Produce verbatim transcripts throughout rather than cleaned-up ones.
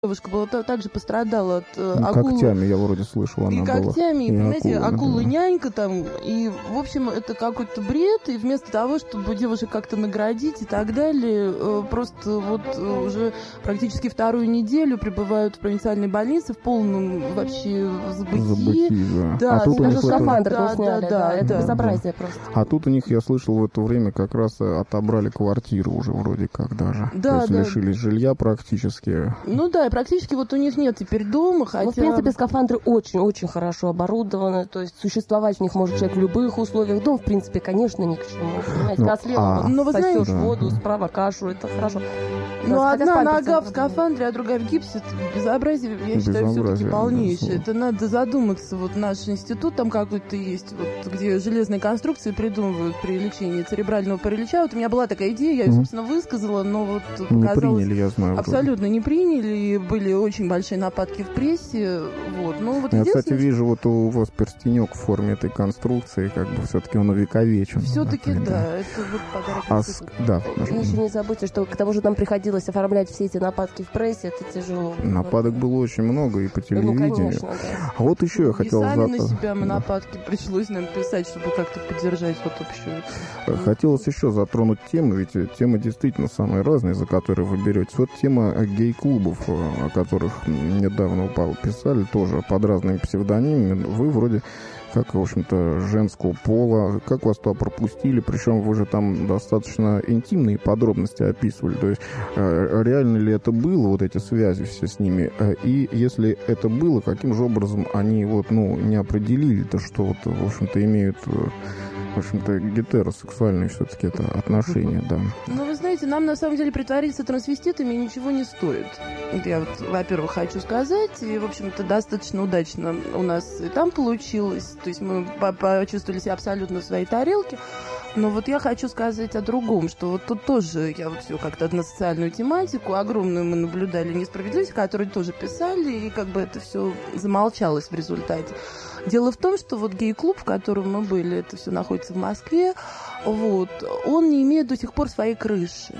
Девушка была также пострадала от э, ну, акулы. Когтями, я вроде слышала, она и была. когтями, и, понимаете, акулами, акула-нянька там. И, в общем, это какой-то бред. И вместо того, чтобы девушек как-то наградить и так далее, э, просто вот э, уже практически вторую неделю пребывают в провинциальной больнице в полном вообще забытии. Забытии, да. Да, а тут у них скафандр да, сняли, да, да, да, это да. безобразие просто. А тут у них, я слышал, в это время как раз отобрали квартиру уже вроде как даже. Да, То есть да. лишились жилья практически. Ну да, и практически вот у них нет теперь дома, хотя... Ну, в принципе, скафандры очень-очень хорошо оборудованы, то есть существовать в них может человек в любых условиях. Дом, в принципе, конечно, ни к чему. Понимаете, Ну, а слева а... Ну, вы сосешь знаете, воду, да. справа кашу, это хорошо. Ну, Да, одна хотя нога памперсы в скафандре, а другая в гипсе, это безобразие, я считаю, все-таки Безобразие, полнейшее. да. Это надо задуматься. Вот наш институт там какой-то есть, вот, где железные конструкции придумывают при лечении церебрального паралича. Вот у меня была такая идея, я ее, Мгм. собственно, высказала, но вот Не показалось... приняли, я знаю. вроде. Абсолютно не приняли, и были очень большие нападки в прессе. Вот. Ну, вот Я, кстати, единственное, вижу, вот у вас перстенек в форме этой конструкции, как бы все-таки он увековечен. все-таки Вот, да, это вот подарок А с... института. Да, И еще не забудьте, что к тому же нам приходилось оформлять все эти нападки в прессе, это тяжело. нападок было очень много и по Ну, телевидению. конечно, да. А вот еще я И хотел... сами за- на себя мы Да. нападки пришлось нам писать, чтобы как-то поддержать вот общую. Хотелось еще затронуть тему, ведь тема действительно самая разная, за которую вы берете. Вот тема гей-клубов, о которых недавно упало, писали, тоже под разными псевдонимами. Вы вроде как, в общем-то, женского пола. Как вас туда пропустили? Причем вы же там достаточно интимные подробности описывали. То есть э, реально ли это было, вот эти связи все с ними? Э, И если это было, каким же образом они вот, ну, не определили-то, что вот, в общем-то, имеют... э, В общем-то, гетеросексуальные все-таки это отношения, да. Ну, вы знаете, нам на самом деле притвориться трансвеститами ничего не стоит. Это я вот, во-первых, хочу сказать. И, в общем-то, достаточно удачно у нас и там получилось. То есть мы по- почувствовали себя абсолютно в своей тарелке. Но вот я хочу сказать о другом, что вот тут тоже я вот все как-то на социальную тематику огромную мы наблюдали несправедливость, которую тоже писали, и как бы это все замолчалось в результате. Дело в том, что вот гей-клуб, в котором мы были, это все находится в Москве, вот, он не имеет до сих пор своей крыши.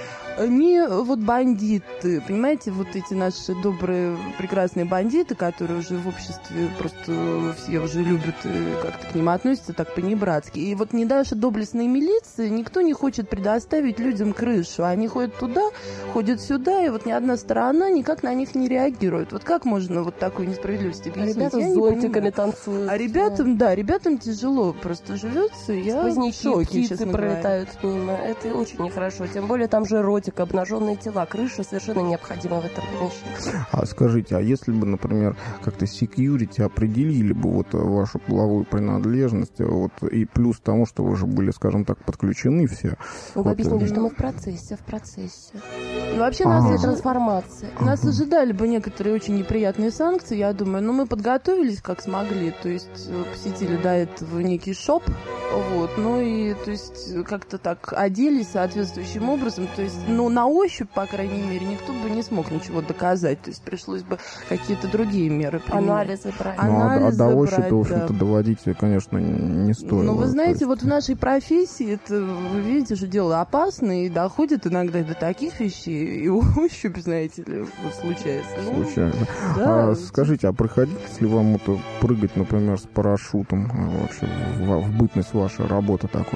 Не вот бандиты, понимаете, вот эти наши добрые, прекрасные бандиты, которые уже в обществе просто все уже любят и как-то к ним относятся так по-небратски. И вот не даже доблестные милиции, никто не хочет предоставить людям крышу. Они ходят туда, ходят сюда, и вот ни одна сторона никак на них не реагирует. Вот как можно вот такую несправедливость объяснить? Ребята Я с не зонтиками понимаю. танцуют. А ребятам, да, ребятам тяжело просто живется. Я в Сквозняки, шоке, птицы честно говоря. пролетают мимо. Это очень нехорошо. Тем более там же эротика, обнаженные тела. Крыша совершенно необходима в этом помещении. А скажите, а если бы, например, как-то секьюрити определили бы вот вашу половую принадлежность, вот, и плюс тому, что вы же были, скажем так, подключены все. Мы вот, объяснили, э, что мы в процессе, в процессе. Ну, вообще, Ага. нас Все это трансформации. Нас ожидали бы некоторые очень неприятные санкции, я думаю, но мы подготовились как смогли, то есть э, посетили до этого некий шоп, вот, ну и, то есть, как-то так оделись соответствующим образом, то есть, ну, на ощупь, по крайней мере, никто бы не смог ничего доказать, то есть, пришлось бы какие-то другие меры принимать. Анализы брать. Ну, а- а, анализы до ощупи, брать, в общем-то, да. доводить, конечно, не стоило. Ну, вы То знаете, есть- вот в нашей профессии, это, вы видите, что дело опасное, и доходит иногда до таких вещей, и ощупь, знаете ли, вот случается. Ну, Случайно. да. А скажите, а приходилось ли вам это прыгать, например, с парашютом а, вообще в, в бытность вашей работы такой?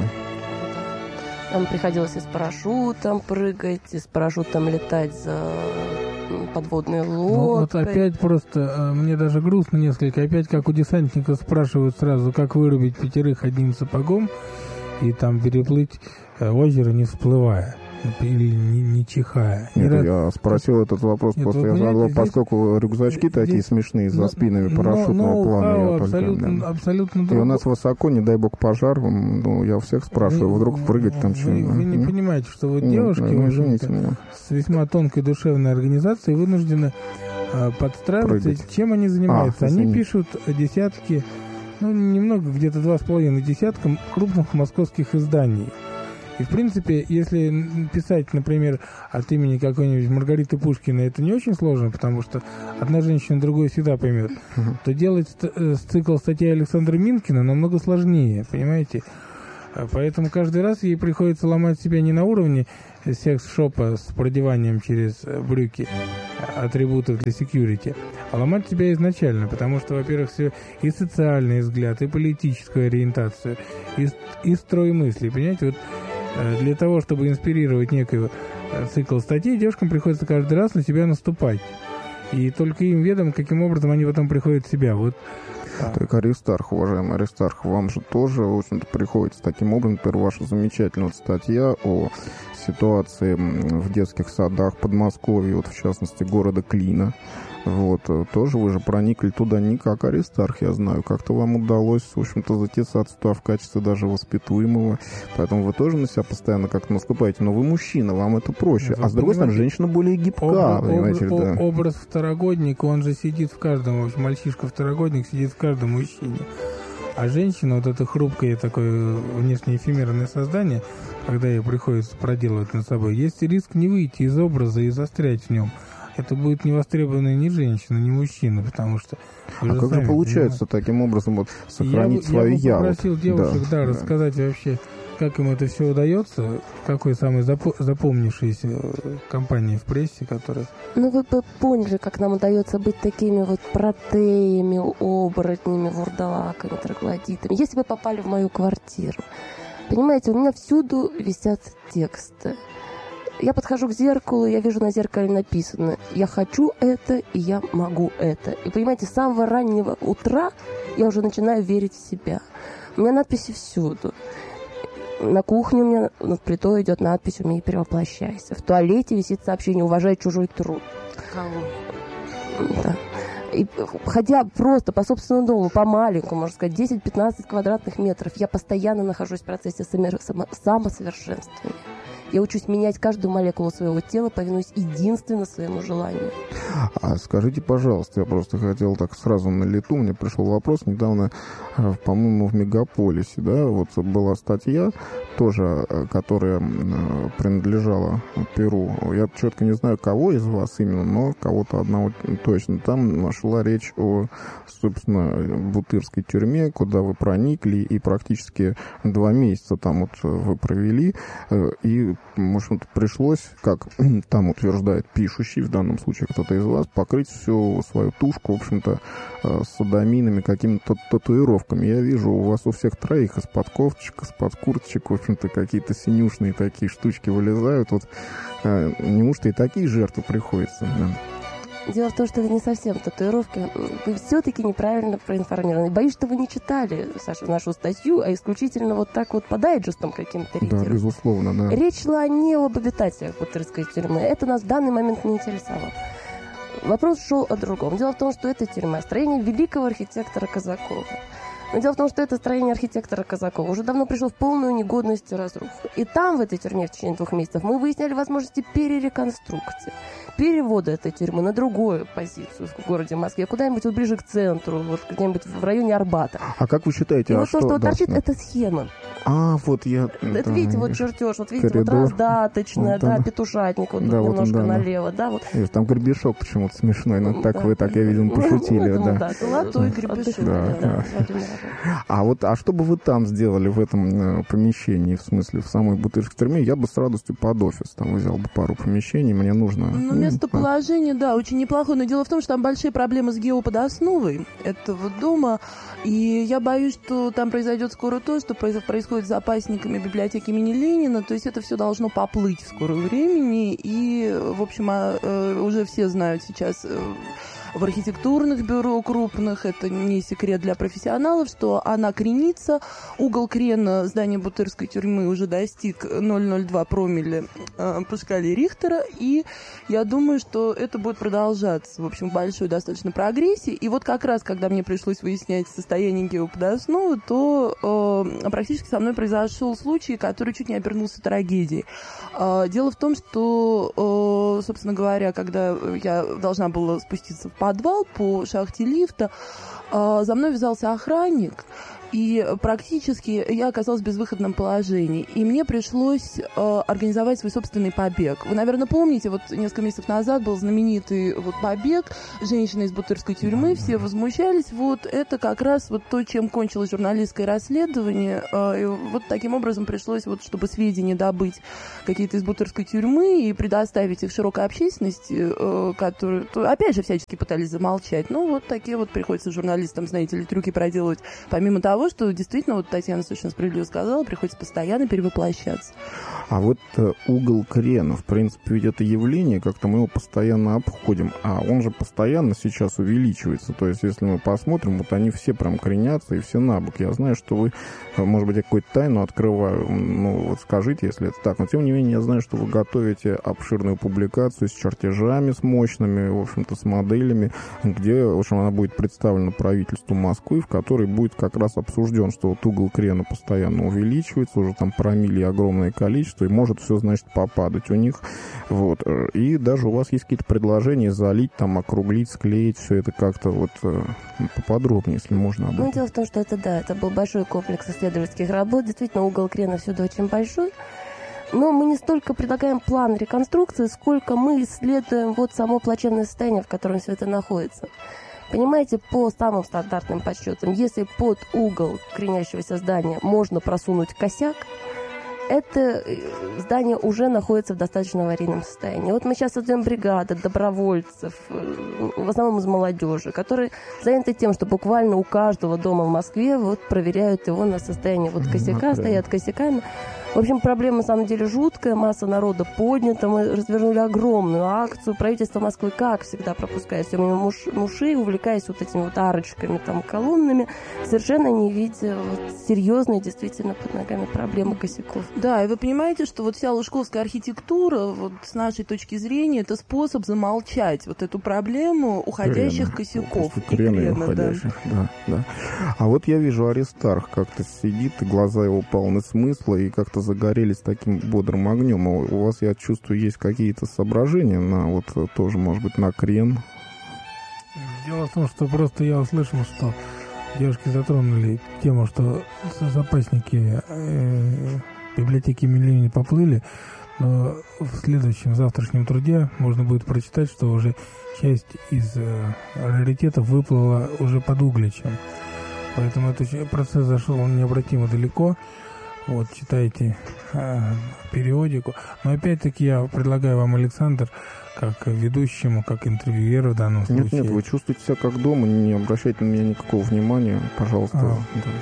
Нам приходилось и с парашютом прыгать, и с парашютом летать за подводной Ну, вот лодкой. опять просто, э, мне даже грустно несколько, опять как у десантника спрашивают сразу, как вырубить пятерых одним сапогом и там переплыть э, озеро, не всплывая или не, не чихая. Нет, Ни раз- я спросил этот вопрос, Нет, просто вы я задал, понимаете, здесь- поскольку рюкзачки такие здесь- смешные за Ну, спинами но- парашютного ноу-хау плана. Я только, абсолютно, да. абсолютно И у другое. нас высоко, не дай бог, пожар. Ну, я у всех спрашиваю, Вы- вдруг прыгать там вы, что-нибудь. вы не М? понимаете, что вот Нет, девушки, ну, в извините общем-то, меня. с весьма тонкой душевной организацией вынуждены э, подстраиваться. Прыгать. Чем они занимаются? А, они извините. пишут десятки, ну, немного, где-то два с половиной десятка крупных московских изданий. И, в принципе, если писать, например, от имени какой-нибудь Маргариты Пушкина, это не очень сложно, потому что одна женщина другую всегда поймет, то делать ст- э, цикл статей Александра Минкина намного сложнее, понимаете? Поэтому каждый раз ей приходится ломать себя не на уровне секс-шопа с продеванием через брюки атрибутов для секьюрити, а ломать себя изначально, потому что, во-первых, все и социальный взгляд, и политическую ориентацию, и, и строй мыслей. Понимаете, вот для того, чтобы инспирировать некий цикл статей, девушкам приходится каждый раз на себя наступать. И только им ведомо, каким образом они потом приходят в себя. Вот. Так, Аристарх, уважаемый Аристарх, вам же тоже, в общем-то, приходится таким образом. Например, ваша замечательная вот статья о ситуации в детских садах Подмосковья, вот в частности города Клина. Вот, тоже вы же проникли туда не как Аристарх, я знаю. Как-то вам удалось, в общем-то, затесаться туда в качестве даже воспитуемого. Поэтому вы тоже на себя постоянно как-то наступаете. Но вы мужчина, вам это проще. Вы а с другой стороны, женщина более гибка, образ, понимаете, образ, да. Образ второгодника, он же сидит в каждом, в общем, мальчишка-второгодник сидит в каждом мужчине. А женщина, вот это хрупкое такое внешне эфемерное создание, когда ей приходится проделывать над собой, есть риск не выйти из образа и застрять в нем. Это будет не востребованная ни женщина, ни мужчина, потому что... А как же получается понимаете? Таким образом вот сохранить я, свою я? Я бы попросил вот. девушек, да, да, да, рассказать вообще, как им это все удается, какой самый запо- запомнившийся компания в прессе, которая... Ну, вы бы поняли, как нам удается быть такими вот протеями, оборотнями, вурдалаками, троглодитами. Если бы попали в мою квартиру, понимаете, у меня всюду висят тексты. Я подхожу к зеркалу, я вижу на зеркале написано: я хочу это, и я могу это. И понимаете, с самого раннего утра я уже начинаю верить в себя. У меня надписи всюду. На кухне у меня над плитой идет надпись: умей перевоплощайся. В туалете висит сообщение: уважай чужой труд. Кого? Да. И ходя просто по собственному дому, по маленькому, можно сказать, десять-пятнадцать квадратных метров, я постоянно нахожусь в процессе самосовершенствования. Я учусь менять каждую молекулу своего тела, повинуясь единственно своему желанию. А скажите, пожалуйста, я просто хотел так сразу на лету, мне пришел вопрос недавно, по-моему, в Мегаполисе, да, вот была статья тоже, которая принадлежала Перу. Я четко не знаю, кого из вас именно, но кого-то одного точно. Там шла речь о, собственно, Бутырской тюрьме, куда вы проникли, и практически два месяца там вот вы провели, и, в общем-то, пришлось, как там утверждает пишущий, в данном случае кто-то из вас, покрыть всю свою тушку, в общем-то, содоминами, какими-то татуировками. Я вижу у вас у всех троих из-под кофточек, из-под курточек, в общем-то, какие-то синюшные такие штучки вылезают. Вот неужто и такие жертвы приходится? Да? Дело в том, что это не совсем татуировки. Вы все-таки неправильно проинформированы. Боюсь, что вы не читали, Саша, нашу статью, а исключительно вот так вот по дайджестам каким-то ориентированы. Да, безусловно, да. Речь шла не об обитателях Бутырской тюрьмы. Это нас в данный момент не интересовало. Вопрос шел о другом. Дело в том, что это тюрьма, строение великого архитектора Казакова. Но дело в том, что это строение архитектора Казакова уже давно пришло в полную негодность и разруху. И там, в этой тюрьме, в течение двух месяцев, мы выясняли возможности перереконструкции, перевода этой тюрьмы на другую позицию в городе Москве, куда-нибудь вот ближе к центру, вот где-нибудь в районе Арбата. А как вы считаете, и а вот что? то, что да, торчит, да. это схема. А, вот я... Это, да, видите, вот чертеж, вот видите, коридор. вот раздаточная, вот, да, да, петушатник, вот да, тут вот немножко он, да, налево, да, вот. Есть, там гребешок почему-то смешной, но так да. вы, так я видел, пошутили, ну, да. да. Золотой гребешок. Да, да. Да. А вот, а что бы вы там сделали в этом э, помещении, в смысле, в самой Бутырской тюрьме? Я бы с радостью под офис там взял бы пару помещений, мне нужно... Ну, местоположение, да, очень неплохое, но дело в том, что там большие проблемы с геоподосновой этого дома, и я боюсь, что там произойдет скоро то, что происходит с запасниками библиотеки имени Ленина, то есть это все должно поплыть в скором времени, и, в общем, уже все знают сейчас... В архитектурных бюро крупных, это не секрет для профессионалов, что она кренится. Угол крена здания Бутырской тюрьмы уже достиг ноль целых ноль два промилле э, по шкале Рихтера. И я думаю, что это будет продолжаться, в общем, в большой достаточно прогрессии. И вот как раз, когда мне пришлось выяснять состояние геоподосновы, то э, практически со мной произошел случай, который чуть не обернулся трагедией. Э, дело в том, что, э, собственно говоря, когда я должна была спуститься в подвал по шахте лифта, за мной вязался охранник, И практически я оказалась в безвыходном положении. И мне пришлось э, организовать свой собственный побег. Вы, наверное, помните, вот несколько месяцев назад был знаменитый вот побег женщины из Бутырской тюрьмы. Все возмущались. Вот это как раз вот то, чем кончилось журналистское расследование. Э, и вот таким образом пришлось, вот, чтобы сведения добыть какие-то из Бутырской тюрьмы и предоставить их широкой общественности, э, которые, то, опять же, всячески пытались замолчать. Ну, вот такие вот приходится журналистам, знаете ли, трюки проделывать. Помимо того, того, что действительно, вот Татьяна совершенно справедливо сказала, приходится постоянно перевоплощаться. А вот э, угол крена, в принципе, ведь это явление, как-то мы его постоянно обходим, а он же постоянно сейчас увеличивается. То есть, если мы посмотрим, вот они все прям кренятся и все на бок. Я знаю, что вы, может быть, я какую-то тайну открываю, ну, вот скажите, если это так. Но, тем не менее, я знаю, что вы готовите обширную публикацию с чертежами, с мощными, в общем-то, с моделями, где, в общем, она будет представлена правительству Москвы, в которой будет как раз обсужден, что вот угол крена постоянно увеличивается, уже там промилле огромное количество, и может все, значит, попадать у них. Вот. И даже у вас есть какие-то предложения залить, там, округлить, склеить все это как-то вот поподробнее, если можно об этом. Ну, дело в том, что это, да, это был большой комплекс исследовательских работ. Действительно, угол крена всюду очень большой. Но мы не столько предлагаем план реконструкции, сколько мы исследуем вот само плачевное состояние, в котором все это находится. Понимаете, по самым стандартным подсчетам, если под угол кренящегося здания можно просунуть косяк, это здание уже находится в достаточно аварийном состоянии. Вот мы сейчас создаем бригады добровольцев, в основном из молодежи, которые заняты тем, что буквально у каждого дома в Москве вот проверяют его на состояние вот косяка, стоят косяками. В общем, проблема на самом деле жуткая, масса народа поднята, мы развернули огромную акцию, правительство Москвы, как всегда, пропускает все мимо ушей, увлекаясь вот этими вот арочками, там, колоннами, совершенно не видя вот серьезной действительно под ногами проблемы косяков. Да, и вы понимаете, что вот вся лужковская архитектура, вот с нашей точки зрения, это способ замолчать вот эту проблему уходящих крена. косяков. Крена и уходящих, да. да, да. А вот я вижу, Аристарх как-то сидит, и глаза его полны смысла, и как-то загорелись таким бодрым огнем. А у вас, я чувствую, есть какие-то соображения на вот тоже, может быть, на крен? Дело в том, что просто я услышал, что девушки затронули тему, что запасники э, библиотеки Ленина поплыли, но в следующем завтрашнем труде можно будет прочитать, что уже часть из э, раритетов выплыла уже под Угличем. Поэтому этот процесс зашел необратимо далеко. Вот, читайте э, периодику. Но опять-таки я предлагаю вам, Александр, как ведущему, как интервьюеру в данном случае. Нет, нет, вы чувствуете себя как дома, не обращайте на меня никакого внимания, пожалуйста. А,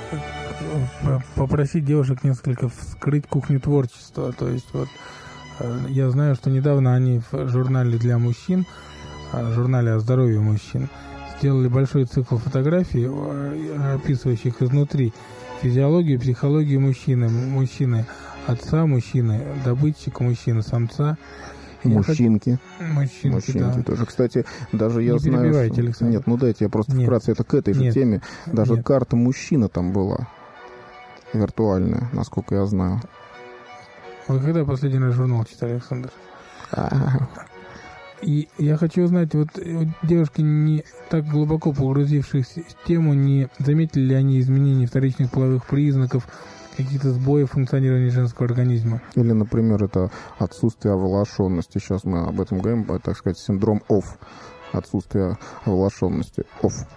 да. Попросить девушек несколько вскрыть кухню творчества. То есть вот э, я знаю, что недавно они в журнале для мужчин, в журнале о здоровье мужчин, сделали большой цикл фотографий, описывающих изнутри физиологию, психологию мужчины, мужчины отца, мужчины добытчика, мужчины самца. Мужчинки. Хочу... Мужчинки, Мужчинки да. тоже. Кстати, даже я не знаю... перебивайте, Александр. Нет, ну дайте, я просто Нет. вкратце, это к этой же Нет. теме. Даже Нет. карта мужчина там была. Виртуальная, насколько я знаю. Вы когда последний раз журнал читали, Александр? А-а-а. И я хочу узнать, вот девушки, не так глубоко погрузившись в тему, не заметили ли они изменений вторичных половых признаков, какие-то сбои в функционировании женского организма? Или, например, это отсутствие оволошенности. Сейчас мы об этом говорим, так сказать, синдром ОФ. Отсутствие оволошенности. ОФ.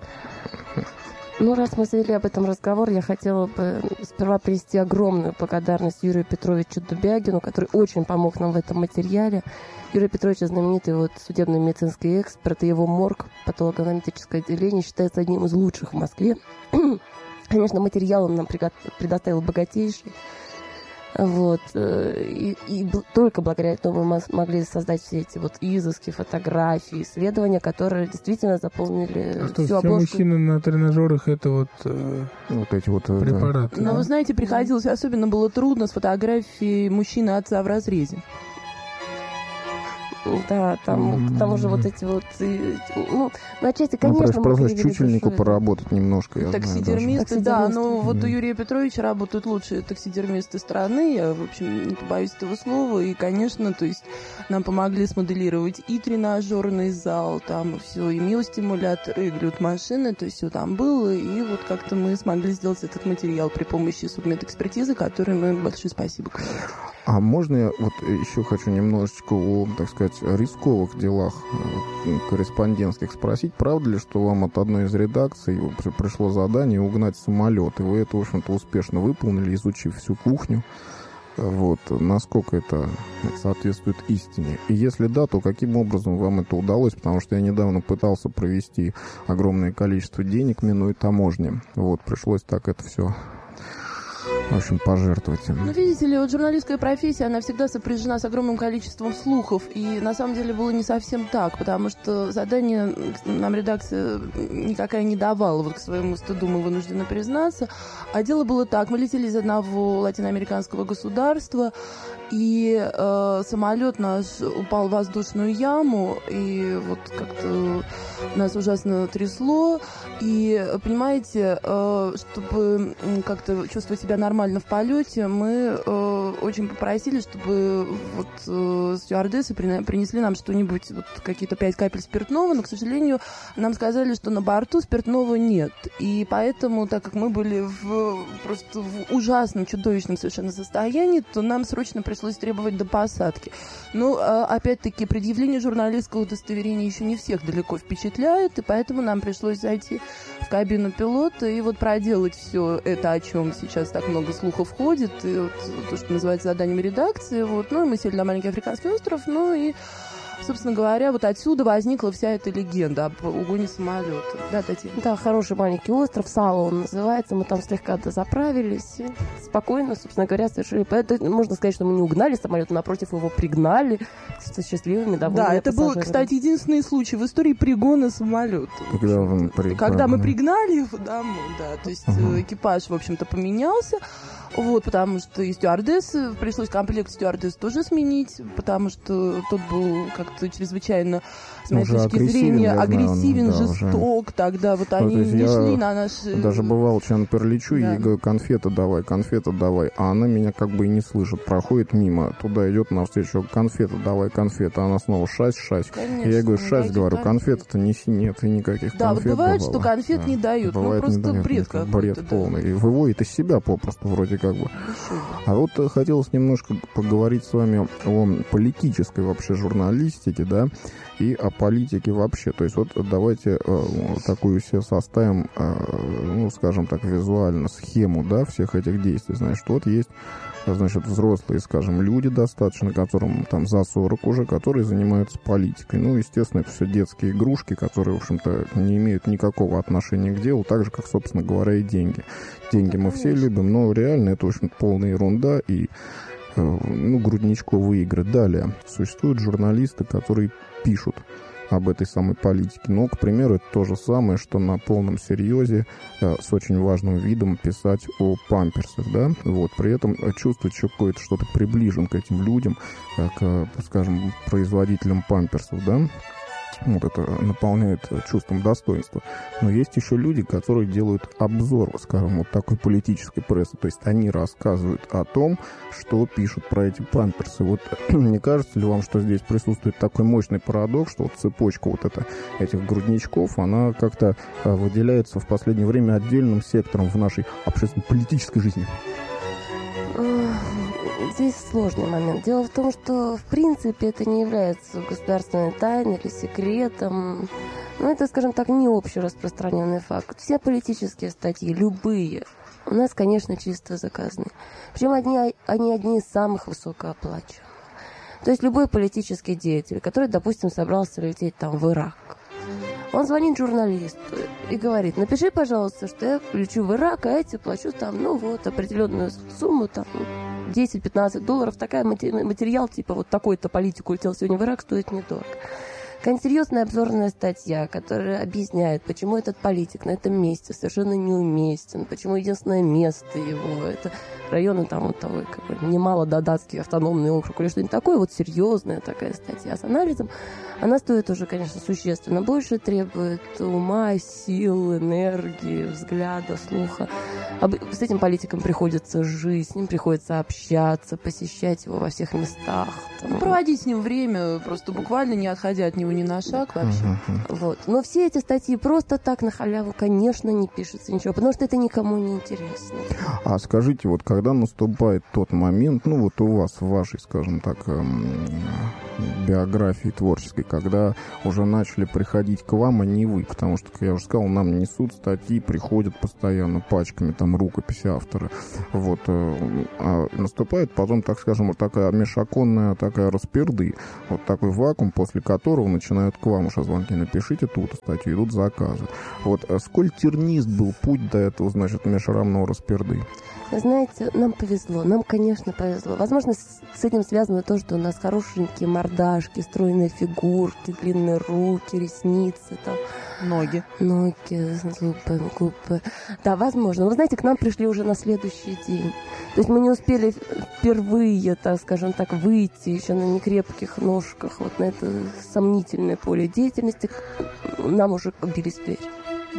Ну, раз мы завели об этом разговор, я хотела бы сперва привести огромную благодарность Юрию Петровичу Дубягину, который очень помог нам в этом материале. Юрий Петрович знаменитый вот судебный медицинский эксперт, и его морг, патологоанатомическое отделение, считается одним из лучших в Москве. Конечно, материал он нам предоставил богатейший. Вот. И, и только благодаря этому мы могли создать все эти вот изыски, фотографии, исследования, которые действительно заполнили а что, всю все обложку. Мужчины на тренажерах это вот, э, вот эти вот препараты. Но, да? вы знаете, приходилось, особенно было трудно с фотографией мужчины отца в разрезе. Да, там, mm-hmm. к тому же вот эти вот, и, ну, на отчасти, конечно, ну, просто чучельнику поработать немножко, я таксидермисты, да, ну, вот у Юрия Петровича работают лучшие таксидермисты страны, я, в общем, не побоюсь этого слова, и, конечно, то есть нам помогли смоделировать и тренажерный зал, там все, и миостимуляторы, и глют-машины, то есть все там было, и вот как-то мы смогли сделать этот материал при помощи судмедэкспертизы, которой мы большое спасибо говорим. А можно я вот еще хочу немножечко о, так сказать, рисковых делах корреспондентских спросить? Правда ли, что вам от одной из редакций пришло задание угнать самолет, и вы это, в общем-то, успешно выполнили, изучив всю кухню? Вот, насколько это соответствует истине? И если да, то каким образом вам это удалось? Потому что я недавно пытался провести огромное количество денег, минуя таможни. Вот, пришлось так это все... В общем, пожертвовать им. Ну, видите ли, вот журналистская профессия, она всегда сопряжена с огромным количеством слухов. И на самом деле было не совсем так, потому что задание нам редакция никакая не давала, вот к своему стыду мы вынуждены признаться. А дело было так, мы летели из одного латиноамериканского государства, и э, самолет наш упал в воздушную яму, и вот как-то нас ужасно трясло. И, понимаете, э, чтобы как-то чувствовать себя нормально в полете, мы э, очень попросили, чтобы вот э, стюардессы принесли нам что-нибудь, вот какие-то пять капель спиртного, но, к сожалению, нам сказали, что на борту спиртного нет. И поэтому, так как мы были в, просто в ужасном, чудовищном совершенно состоянии, то нам срочно пришлось требовать до посадки. Но, э, опять-таки, предъявление журналистского удостоверения еще не всех далеко впечатляет, и поэтому нам пришлось зайти в кабину пилота и вот проделать все это, о чем сейчас так много слухов ходит, и вот то, что называется заданием редакции. Вот. Ну и мы сели на маленький африканский остров, ну и, собственно говоря, вот отсюда возникла вся эта легенда об угоне самолета. Да, Татьяна? Да, хороший маленький остров, Сало он называется. Мы там слегка дозаправились и спокойно, собственно говоря, совершили. Поэтому можно сказать, что мы не угнали самолет, напротив, его пригнали со счастливыми, довольными Да, это пассажирами. был, кстати, единственный случай в истории пригона самолета. Когда, вы при... Когда мы пригнали его домой, да, то есть uh-huh. экипаж, в общем-то, поменялся. Вот, потому что и стюардессы, пришлось комплект стюардесс тоже сменить, потому что тот был как-то чрезвычайно, с моей уже точки зрения, знаю, агрессивен, да, жесток. Уже. Тогда вот ну, они не шли на наши... Даже бывал, что я, например, лечу да. и говорю, конфеты давай, конфеты давай, а она меня как бы и не слышит, проходит мимо, туда идет навстречу, конфеты давай, конфеты, она снова шась, шась. Конечно, и я говорю, шась, говорю, конфеты-то неси, нет, и никаких да, конфет. Да, вот бывает, давала. что конфет да. не дают, бывает, ну просто не бред какой-то. какой-то. Бред да. полный, и выводит из себя попросту вроде как бы. А вот хотелось немножко поговорить с вами о политической вообще журналистике, да, и о политике вообще. То есть вот давайте э, такую себе составим, э, ну, скажем так, визуально схему, да, всех этих действий. Значит, вот есть, значит, взрослые, скажем, люди достаточно, которым там за сорок уже, которые занимаются политикой. Ну, естественно, это все детские игрушки, которые, в общем-то, не имеют никакого отношения к делу, так же, как, собственно говоря, и деньги. Деньги мы все любим, но реально это, в общем, полная ерунда и, ну, грудничковые игры. Далее, существуют журналисты, которые пишут об этой самой политике. Но, к примеру, это то же самое, что на полном серьезе э, с очень важным видом писать о памперсах, да, вот, при этом чувствовать, что какой-то что-то приближен к этим людям, э, к, скажем, производителям памперсов, да, вот это наполняет чувством достоинства. Но есть еще люди, которые делают обзор, скажем, вот такой политической прессы. То есть они рассказывают о том, что пишут про эти памперсы. Вот не кажется ли вам, что здесь присутствует такой мощный парадокс, что вот цепочка вот это, этих грудничков, она как-то выделяется в последнее время отдельным сектором в нашей общественно-политической жизни? Здесь сложный момент. Дело в том, что в принципе это не является государственной тайной или секретом. Но это, скажем так, не общераспространенный факт. Все политические статьи, любые, у нас, конечно, чисто заказные. Причем одни, они одни из самых высокооплачиваемых. То есть любой политический деятель, который, допустим, собрался лететь там в Ирак, он звонит журналисту и говорит: напиши, пожалуйста, что я лечу в Ирак, а я тебе плачу там, ну вот, определенную сумму, там, десять-пятнадцать долларов. Такая материал, типа, вот такой-то политик улетел сегодня в Ирак, стоит недорого. какая-нибудь серьезная обзорная статья, которая объясняет, почему этот политик на этом месте совершенно неуместен, почему единственное место его, это районы там вот того, как бы, немало-додатский автономный округ или что-нибудь такое, вот серьезная такая статья с анализом, она стоит уже, конечно, существенно больше, требует ума, сил, энергии, взгляда, слуха. С этим политиком приходится жить, с ним приходится общаться, посещать его во всех местах. Там. Проводить с ним время, просто буквально не отходя от него ни на шаг вообще. Uh-huh. Вот. Но все эти статьи просто так на халяву, конечно, не пишется ничего, потому что это никому не интересно. А скажите, вот когда наступает тот момент, ну вот у вас, в вашей, скажем так, биографии творческой, когда уже начали приходить к вам, а не вы, потому что, как я уже сказал, нам несут статьи, приходят постоянно пачками, там, рукописи автора. Вот. А наступает потом, так скажем, вот такая межоконная такая расперды, вот такой вакуум, после которого начинают к вам уже звонки. Напишите тут статью, идут заказы. Вот. Сколь тернист был путь до этого, значит, межрамного расперды? Вы знаете, нам повезло, нам, конечно, повезло. Возможно, с, с этим связано то, что у нас хорошенькие мордашки, стройные фигурки, длинные руки, ресницы, там, ноги. Ноги, зубы, губы. Да, возможно. Вы знаете, к нам пришли уже на следующий день. То есть мы не успели впервые, так скажем так, выйти еще на некрепких ножках вот на это сомнительное поле деятельности. Нам уже бились в дверь.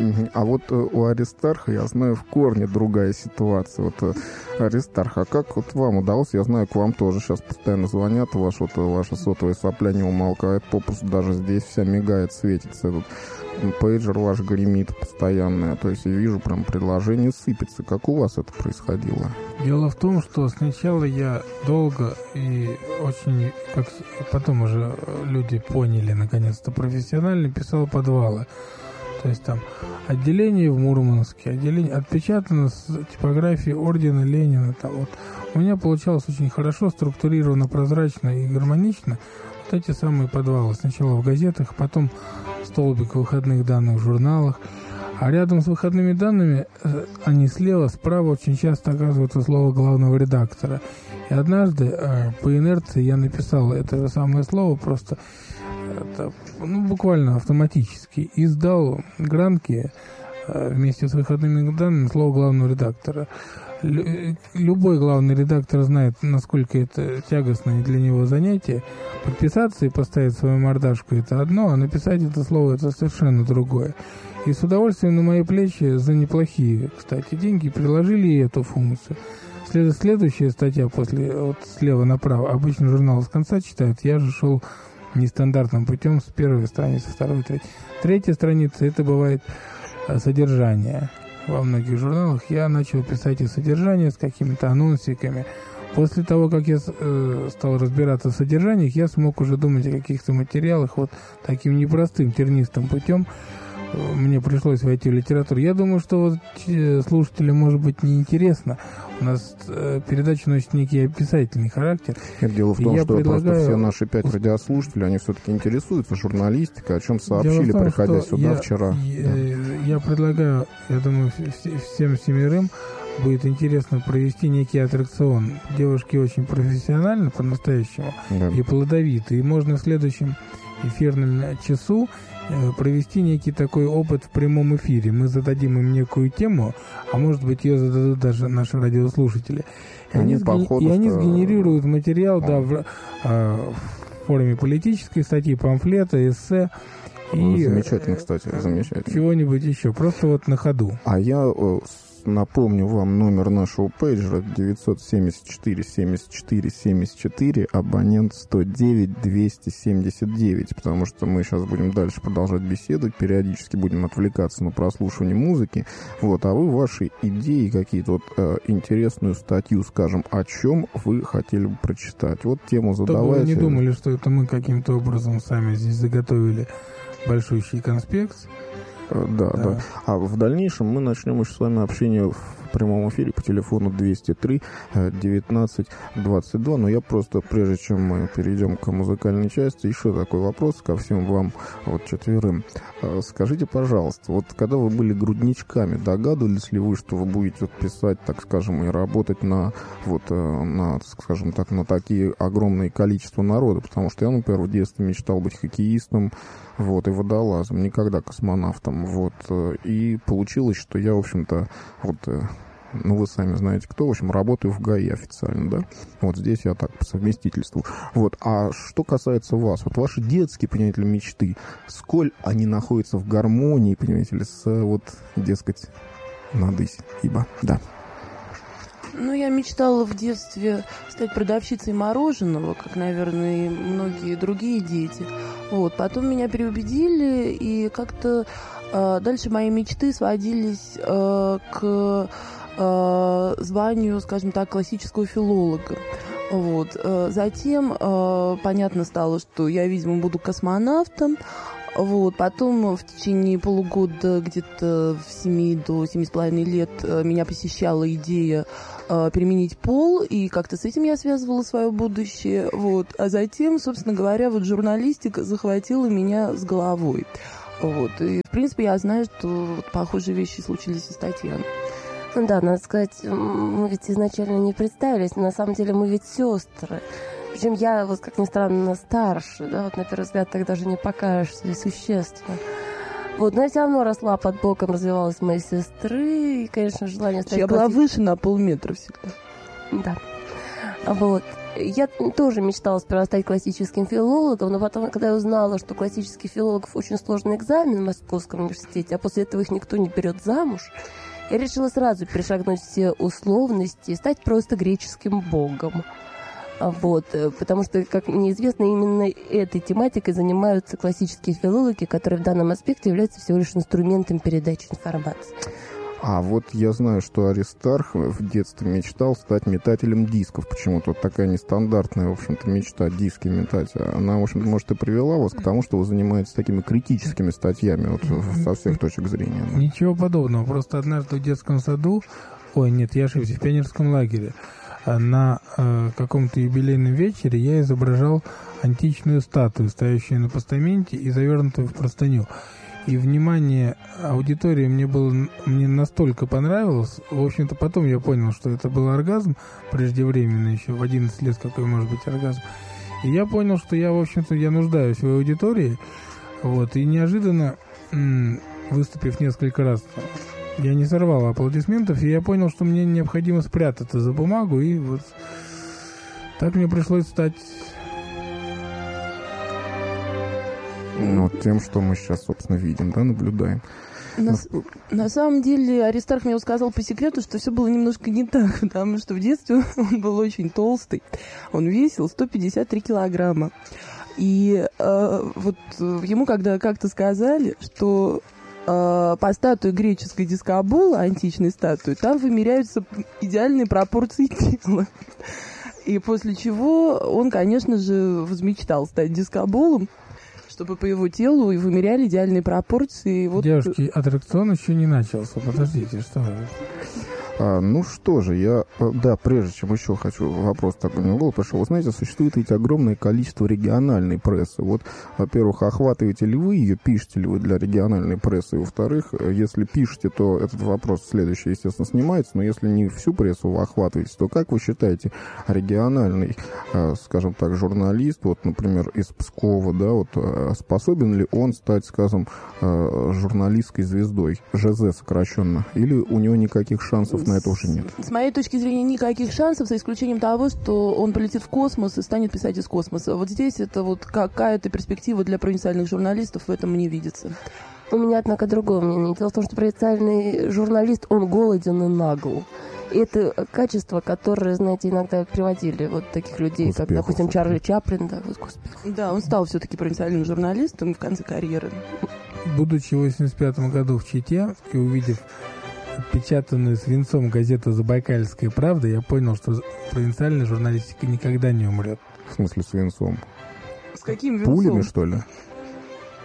А вот у Аристарха, я знаю, в корне другая ситуация. Вот, Аристарх, а как вот вам удалось? Я знаю, к вам тоже сейчас постоянно звонят, ваш, вот, ваша сотовая сопля не умолкает, попуск даже здесь вся мигает, светится. Этот пейджер ваш гремит постоянно. То есть я вижу, прям предложение сыпется. Как у вас это происходило? Дело в том, что сначала я долго и очень, как потом уже люди поняли, наконец-то профессионально, писал подвалы. То есть там отделение в Мурманске, отделение отпечатано с типографии ордена Ленина. Там вот. У меня получалось очень хорошо, структурировано, прозрачно и гармонично вот эти самые подвалы. Сначала в газетах, потом столбик выходных данных в журналах. А рядом с выходными данными, они слева, справа очень часто оказываются слово главного редактора. И однажды по инерции я написал это самое слово просто... Это, ну, буквально автоматически. И сдал гранки э, вместе с выходными данными слово главного редактора. Лю- любой главный редактор знает, насколько это тягостное для него занятие. Подписаться и поставить свою мордашку — это одно, а написать это слово — это совершенно другое. И с удовольствием на мои плечи за неплохие, кстати, деньги приложили и эту функцию. След- следующая статья после, вот слева направо, обычно журнал с конца читают, я же шел нестандартным путем с первой страницы, второй, третьей. Третья страница — это бывает содержание. Во многих журналах я начал писать и содержание с какими-то анонсиками. После того, как я э, стал разбираться в содержаниях, я смог уже думать о каких-то материалах вот таким непростым, тернистым путем. Мне пришлось войти в литературу. Я думаю, что вот слушателям может быть неинтересно. У нас э, передача носит некий описательный характер. Дело в том, что предлагаю... просто все наши пять радиослушателей, они все-таки интересуются журналистикой, о чем сообщили, том, приходя сюда я, вчера. Я, да. я предлагаю, я думаю, всем семерым будет интересно провести некий аттракцион. Девушки очень профессиональны по-настоящему, да, и плодовиты. И можно в следующем эфирном часу провести некий такой опыт в прямом эфире. Мы зададим им некую тему, а может быть ее зададут даже наши радиослушатели. И они, сгени... и они сгенерируют материал, да, в, а, в форме политической статьи, памфлета, эссе. И замечательно, кстати, замечательно. Чего-нибудь еще, просто вот на ходу. А я напомню вам номер нашего пейджера девять семь четыре семьдесят четыре семьдесят четыре, абонент сто девять двести семьдесят девять, потому что мы сейчас будем дальше продолжать беседовать, периодически будем отвлекаться на прослушивание музыки. Вот, а вы ваши идеи какие-то, вот э, интересную статью, скажем, о чем вы хотели бы прочитать. Вот тему задавайте. Чтобы вы не думали, что это мы каким-то образом сами здесь заготовили большущий конспект. Да, да, да. А в дальнейшем мы начнем еще с вами общение в прямом эфире по телефону двести три девятнадцать двадцать два. Но я просто, прежде чем мы перейдем к музыкальной части, еще такой вопрос ко всем вам, вот четверым. Скажите, пожалуйста, вот когда вы были грудничками, догадывались ли вы, что вы будете вот писать, так скажем, и работать на, вот, на, скажем так, на такие огромные количества народа? Потому что я, например, в детстве мечтал быть хоккеистом, вот, и водолазом, никогда космонавтом, вот, и получилось, что я, в общем-то, вот, ну, вы сами знаете кто, в общем, работаю в ГАИ официально, да, вот здесь я так, по совместительству, вот, а что касается вас, вот ваши детские, понимаете ли, мечты, сколь они находятся в гармонии, понимаете ли, с, вот, дескать, надысь, ибо, да. Ну, я мечтала в детстве стать продавщицей мороженого, как, наверное, и многие другие дети. Вот. Потом меня переубедили, и как-то э, дальше мои мечты сводились э, к э, званию, скажем так, классического филолога. Вот. Э, затем э, понятно стало, что я, видимо, буду космонавтом. Вот. Потом в течение полугода, где-то в семи до семи с половиной лет, меня посещала идея э, переменить пол, и как-то с этим я связывала свое будущее. Вот. А затем, собственно говоря, вот журналистика захватила меня с головой. Вот. И, в принципе, я знаю, что вот похожие вещи случились и с Татьяной. Ну да, надо сказать, мы ведь изначально не представились, но на самом деле мы ведь сестры. Причем я, вот как ни странно, старше, да, вот на первый взгляд так даже не покажешься, и существенно. Вот, но я все равно росла под боком, развивалась моей сестры, и, конечно, желание стать... Я была классик... выше на полметра всегда. Да. Вот. Я тоже мечтала сперва стать классическим филологом, но потом, когда я узнала, что классических филологов очень сложный экзамен в Московском университете, а после этого их никто не берет замуж, я решила сразу перешагнуть все условности и стать просто греческим богом. Вот, потому что, как мне известно, именно этой тематикой занимаются классические филологи, которые в данном аспекте являются всего лишь инструментом передачи информации. А вот я знаю, что Аристарх в детстве мечтал стать метателем дисков. Почему-то вот такая нестандартная, в общем-то, мечта диски метать. Она, в общем-то, может, и привела вас к тому, что вы занимаетесь такими критическими статьями вот, со всех точек зрения. Ничего подобного. Просто однажды в детском саду, ой, нет, я ошибся, в пионерском лагере, на э, каком-то юбилейном вечере я изображал античную статую, стоящую на постаменте и завернутую в простыню. И внимание аудитории мне было мне настолько понравилось. В общем-то, потом я понял, что это был оргазм преждевременно, еще в одиннадцать лет какой может быть оргазм. И я понял, что я, в общем-то, я нуждаюсь в своей аудитории. Вот, и неожиданно, м- выступив несколько раз, я не сорвал аплодисментов, и я понял, что мне необходимо спрятаться за бумагу, и вот так мне пришлось стать... Ну, тем, что мы сейчас, собственно, видим, да, наблюдаем. На, на самом деле, Аристарх мне сказал по секрету, что все было немножко не так, потому что в детстве он был очень толстый. Он весил сто пятьдесят три килограмма. И э, вот ему когда как-то сказали, что э, по статуе греческой дискобола, античной статуи, там вымеряются идеальные пропорции тела. И после чего он, конечно же, возмечтал стать дискоболом, чтобы по его телу и вымеряли идеальные пропорции. Вот... Девушки, аттракцион еще не начался. Подождите, что вы... А, ну что же, я, да, прежде чем еще хочу, вопрос такой мне в голову пришел. Вы знаете, существует ведь огромное количество региональной прессы. Вот, во-первых, охватываете ли вы ее, пишете ли вы для региональной прессы? И, во-вторых, если пишете, то этот вопрос следующий, естественно, снимается, но если не всю прессу вы охватываете, то как вы считаете, региональный, скажем так, журналист, вот, например, из Пскова, да, вот, способен ли он стать, скажем, журналистской звездой, ЖЗ сокращенно, или у него никаких шансов на это уже нет? С моей точки зрения, никаких шансов, за исключением того, что он полетит в космос и станет писать из космоса. Вот здесь это вот какая-то перспектива для провинциальных журналистов в этом не видится. У меня, однако, другое мнение. Дело в том, что провинциальный журналист, он голоден и нагл. И это качество, которое, знаете, иногда приводили вот таких людей, успеху, как, допустим, Чарли Чаплин. Да, вот, да, он стал все-таки провинциальным журналистом в конце карьеры. Будучи в восемьдесят пятом году в Чите и увидев печатанную свинцом газету «Забайкальская правда», я понял, что провинциальная журналистика никогда не умрет. В смысле свинцом? С каким венцом? Пулями, что ли?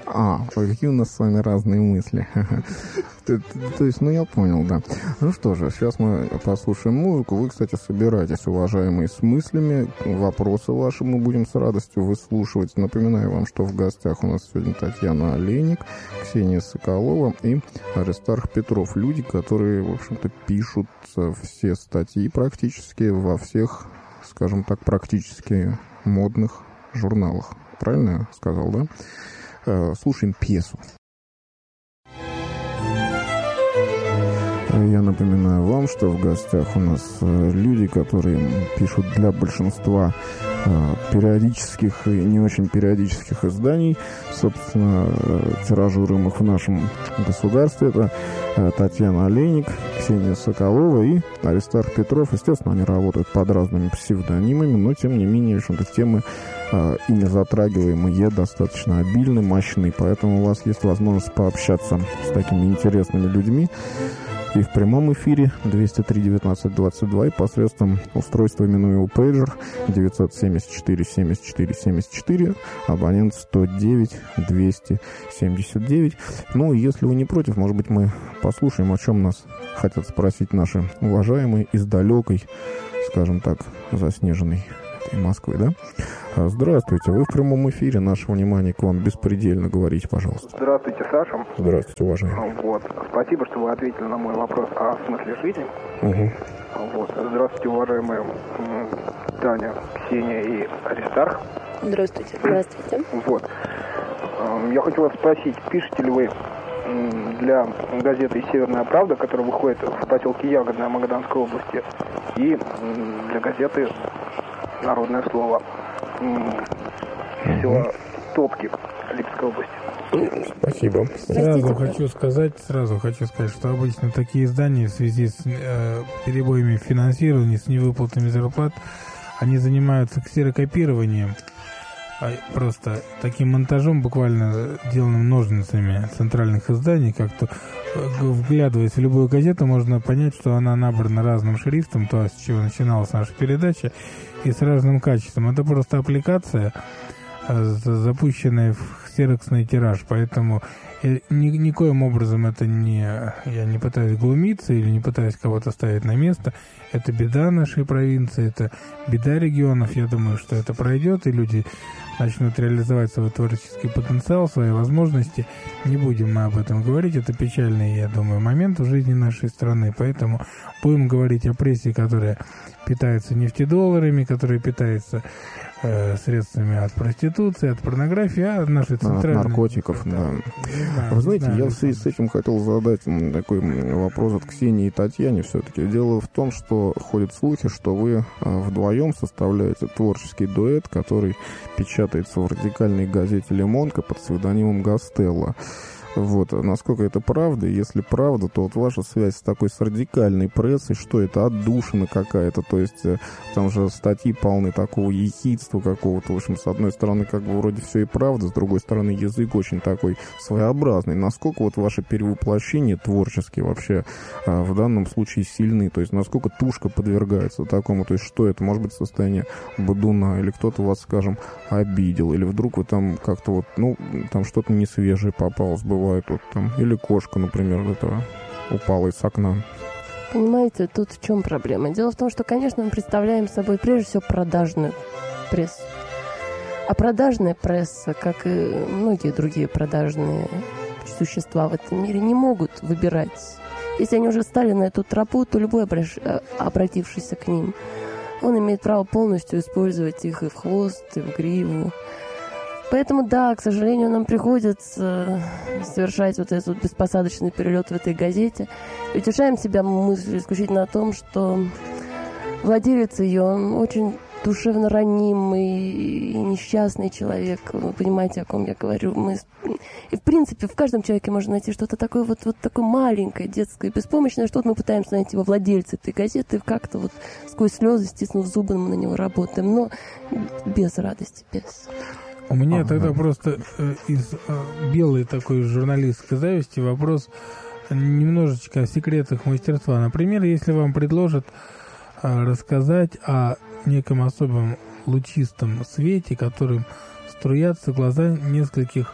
А, какие у нас с вами разные мысли. То есть, ну я понял, да. Ну что же, сейчас мы послушаем музыку. Вы, кстати, собирайтесь, уважаемые, с мыслями. Вопросы ваши мы будем с радостью выслушивать. Напоминаю вам, что в гостях у нас сегодня Татьяна Олейник, Ксения Соколова и Аристарх Петров. Люди, которые, в общем-то, пишут все статьи практически во всех, скажем так, практически модных журналах. Правильно я сказал, да? Слушаем пьесу. Я напоминаю вам, что в гостях у нас люди, которые пишут для большинства периодических и не очень периодических изданий, собственно, тиражируемых в нашем государстве. Это Татьяна Олейник, Ксения Соколова и Аристарх Петров. Естественно, они работают под разными псевдонимами, но, тем не менее, в общем-то, темы ими затрагиваемые достаточно обильны, мощные, поэтому у вас есть возможность пообщаться с такими интересными людьми и в прямом эфире двести три девятнадцать двадцать два и посредством устройства, именуемого пейджер девятьсот семьдесят четыре семьдесят четыре семьдесят четыре, абонент сто девять двести семьдесят девять. Ну, если вы не против, может быть, мы послушаем, о чем нас хотят спросить наши уважаемые из далекой, скажем так, заснеженной Москвы, да? Здравствуйте, вы в прямом эфире, наше внимание к вам беспредельно, говорите, пожалуйста. Здравствуйте, Саша. Здравствуйте, уважаемый. Вот, спасибо, что вы ответили на мой вопрос о смысле жизни. Угу. Вот, здравствуйте, уважаемые Таня, Ксения и Аристарх. Здравствуйте. Здравствуйте. Вот, я хочу вас спросить, пишете ли вы для газеты «Северная правда», которая выходит в поселке Ягодное Магаданской области, и для газеты «Народное слово» села Топки Липецкой области. Спасибо. Сразу хочу сказать, сразу хочу сказать, что обычно такие издания в связи с э, перебоями в финансировании, с невыплатами зарплат, они занимаются ксерокопированием, а просто таким монтажом, буквально деланным ножницами центральных изданий. Как-то вглядываясь в любую газету, можно понять, что она набрана разным шрифтом, то, с чего начиналась наша передача, и с разным качеством. Это просто аппликация, запущенная в ксероксный тираж, поэтому ни, никоим образом это не... Я не пытаюсь глумиться или не пытаюсь кого-то ставить на место. Это беда нашей провинции, это беда регионов. Я думаю, что это пройдет, и люди начнут реализовать свой творческий потенциал, свои возможности. Не будем мы об этом говорить. Это печальный, я думаю, момент в жизни нашей страны. Поэтому будем говорить о прессе, которая питается нефтедолларами, которая питается э, средствами от проституции, от порнографии, а наши центральные... От наркотиков, да. да. Знаю, Вы знаете, знаю, я в связи с этим хотел задать такой вопрос от Ксении и Татьяне все-таки. Дело в том, что ходят слухи, что вы вдвоем составляете творческий дуэт, который печатается в радикальной газете «Лемонка» под псевдонимом Гастелло. Вот, насколько это правда? Если правда, то вот ваша связь с такой с радикальной прессой, что это, отдушина какая-то, то есть там же статьи полны такого ехидства какого-то, в общем, с одной стороны, как бы вроде все и правда, с другой стороны, язык очень такой своеобразный. Насколько вот ваше перевоплощение творческие вообще а, в данном случае сильны, то есть насколько тушка подвергается такому, то есть что это, может быть, состояние бодуна, или кто-то вас, скажем, обидел, или вдруг вы там как-то вот, ну, там что-то несвежее попалось, бывает. Бывает вот там, или кошка, например, этого упала из окна. Понимаете, тут в чем проблема? Дело в том, что, конечно, мы представляем собой прежде всего продажную прессу. А продажная пресса, как и многие другие продажные существа в этом мире, не могут выбирать. Если они уже стали на эту тропу, то любой, обратившийся к ним, он имеет право полностью использовать их и в хвост, и в гриву. Поэтому, да, к сожалению, нам приходится совершать вот этот беспосадочный перелет в этой газете. И утешаем себя мыслью исключительно о том, что владелец ее, он очень душевно ранимый и несчастный человек. Вы понимаете, о ком я говорю. Мы... И, в принципе, в каждом человеке можно найти что-то такое вот, вот такое маленькое, детское, беспомощное, что-то мы пытаемся найти во владельце этой газеты, как-то вот сквозь слезы, стиснув зубы, мы на него работаем. Но без радости, без... У меня а, тогда да. просто э, из э, белой такой журналистской зависти вопрос немножечко о секретах мастерства. Например, если вам предложат э, рассказать о неком особом лучистом свете, которым струятся глаза нескольких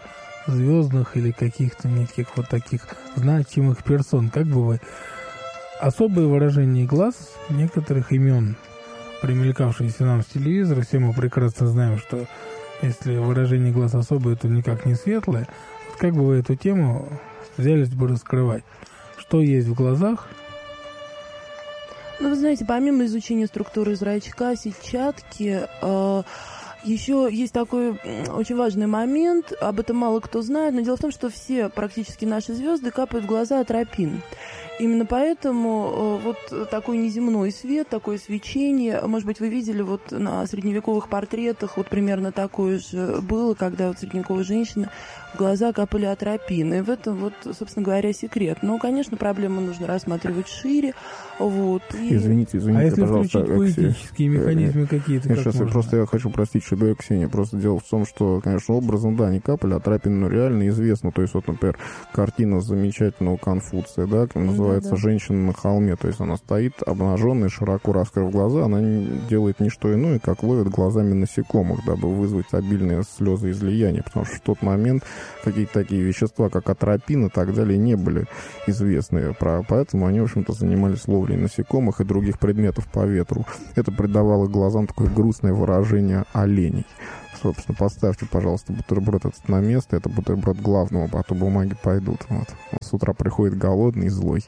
звездных или каких-то неких вот таких значимых персон. Как бы вы... Особое выражение глаз некоторых имен, примелькавшиеся нам с телевизора, все мы прекрасно знаем, что если выражение глаз особое, то никак не светлое. Вот как бы вы эту тему взялись бы раскрывать? Что есть в глазах? Ну, вы знаете, помимо изучения структуры зрачка, сетчатки, э, еще есть такой очень важный момент, об этом мало кто знает, но дело в том, что все практически наши звезды капают в глаза атропин. Именно поэтому вот такой неземной свет, такое свечение, может быть, вы видели вот на средневековых портретах, вот примерно такое же было, когда вот средневековые женщины в глаза капали атропин. И в этом вот, собственно говоря, секрет. Но, конечно, проблему нужно рассматривать шире. Вот, и... Извините, извините, а если пожалуйста, включить поэтические механизмы какие-то? Я как сейчас я можно? просто я хочу простить Шибея Ксению. Просто дело в том, что, конечно, образом, да, не капали, а Тропин, ну, реально известно. То есть, вот, например, картина замечательного Конфуция, да, называется да, да. «Женщина на холме». То есть, она стоит обнаженная, широко раскрыв глаза, она не делает ни что иное, как ловит глазами насекомых, дабы вызвать обильные слезы излияния. Потому что в тот момент какие-то такие вещества, как атропин и так далее, не были известны. Поэтому они, в общем-то, занимались ловлей насекомых и других предметов по ветру. Это придавало глазам такое грустное выражение оленей. Собственно, поставьте, пожалуйста, бутерброд этот на место. Это бутерброд главного, а то бумаги пойдут. Вот. Он с утра приходит голодный и злой.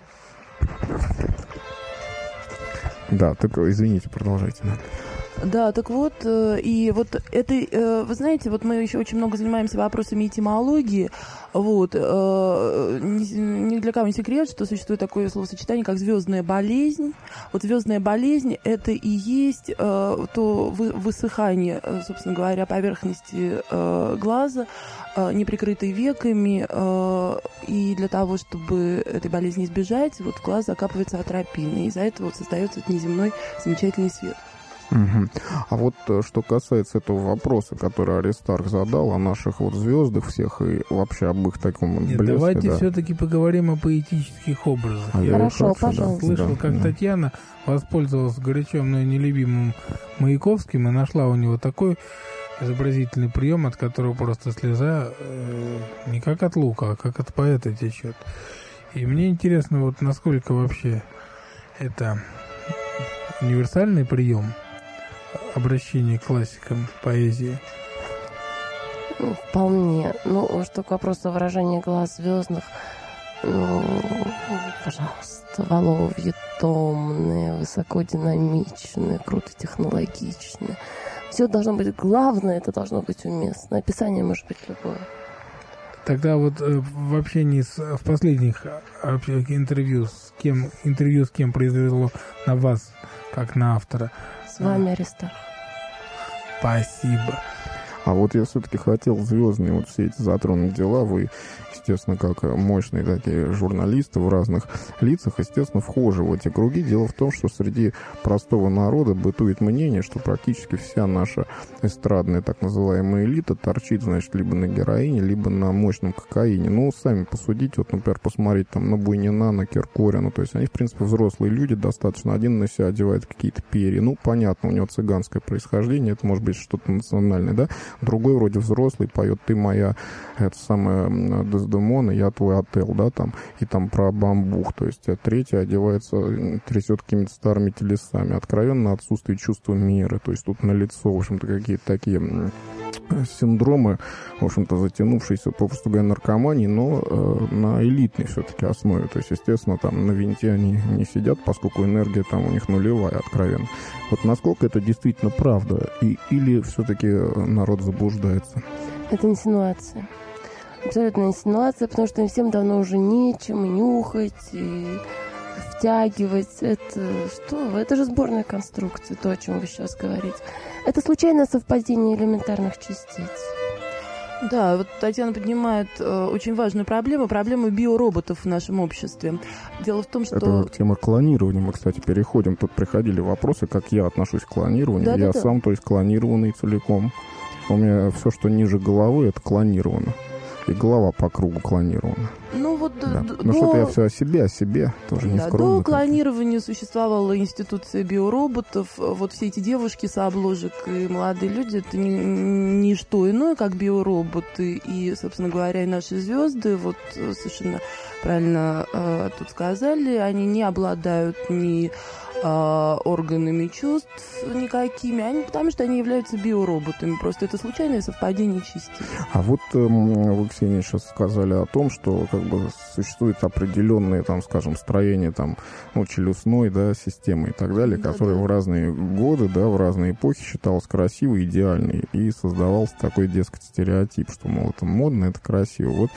Да, так, извините, продолжайте. Да, так вот, и вот это, вы знаете, вот мы еще очень много занимаемся вопросами этимологии, вот, ни для кого не секрет, что существует такое словосочетание, как звездная болезнь. Вот звездная болезнь – это и есть то высыхание, собственно говоря, поверхности глаза, не прикрытой веками, и для того, чтобы этой болезни избежать, вот в глаз закапывается атропин, и из-за этого вот создается этот неземной замечательный свет. Угу. А вот что касается этого вопроса, который Аристарх задал о наших вот звездах всех и вообще об их таком Нет, блеске. Давайте да. все-таки поговорим о поэтических образах. А я Хорошо, хочу, пожалуйста. слышал, да, как да. Татьяна воспользовалась горячо мной нелюбимым Маяковским и нашла у него такой изобразительный прием, от которого просто слеза э, не как от лука, а как от поэта течет. И мне интересно, вот насколько вообще это универсальный прием обращения к классикам поэзии. Ну, вполне. Ну, что к вопросу о выражении глаз звездных, ну, пожалуйста, воловьи томные, высокодинамичные, круто технологичные. Все должно быть главное, это должно быть уместно. Описание может быть любое. Тогда вот э, в общении с, в последних э, интервью с кем интервью с кем произвело на вас, как на автора. С вами, Аристарх. Спасибо. А вот я все-таки хотел звездные вот все эти затронуть дела. Вы, естественно, как мощные такие журналисты в разных лицах, естественно, вхожи в эти круги. Дело в том, что среди простого народа бытует мнение, что практически вся наша эстрадная так называемая элита торчит, значит, либо на героине, либо на мощном кокаине. Ну, сами посудите, вот, например, посмотреть там на Буйнина, на Киркорина. То есть они, в принципе, взрослые люди достаточно. Один на себя одевает какие-то перья. Ну, понятно, у него цыганское происхождение, это может быть что-то национальное, да? Другой вроде взрослый поет «Ты моя, это самая Дездемона, я твой отель», да, там, и там про бамбук. То есть, а третий одевается, трясет какими-то старыми телесами. Откровенно отсутствие чувства меры. То есть, тут налицо, в общем-то, какие-то такие синдромы, в общем-то, затянувшиеся, попросту говоря, наркомании, но э, на элитной все-таки основе. То есть, естественно, там на винте они не сидят, поскольку энергия там у них нулевая, откровенно. Вот насколько это действительно правда? И, или все-таки народ заблуждается? Это инсинуация. Абсолютно инсинуация, потому что им всем давно уже нечем и нюхать, и втягивать. Это что? Это же сборная конструкция, то, о чем вы сейчас говорите. Это случайное совпадение элементарных частиц. Да, вот Татьяна поднимает э, очень важную проблему, проблему биороботов в нашем обществе. Дело в том, что... Это тема клонирования. Мы, кстати, переходим. Тут приходили вопросы, как я отношусь к клонированию. Да, я да, да. сам, то есть, клонированный целиком. У меня все, что ниже головы, это клонировано. и голова по кругу клонирована. Ну вот Да. д- Ну до... что-то я все о себе, о себе, тоже не Да, скромно. до клонирования существовала институция биороботов. Вот все эти девушки с обложек и молодые люди, это не, не что иное, как биороботы. И, собственно говоря, и наши звезды, вот совершенно правильно э, тут сказали, они не обладают ни э, органами чувств никакими, они, потому что они являются биороботами. Просто это случайное совпадение частиц. А вот э, вы, Ксения, сейчас сказали о том, что как бы существуют определенные, там, скажем, строения там, ну, челюстной, да, системы и так далее, Да, которые да. в разные годы, да, в разные эпохи считалось красивой, идеальной, и создавался такой, дескать, стереотип, что, мол, это модно, это красиво. Вот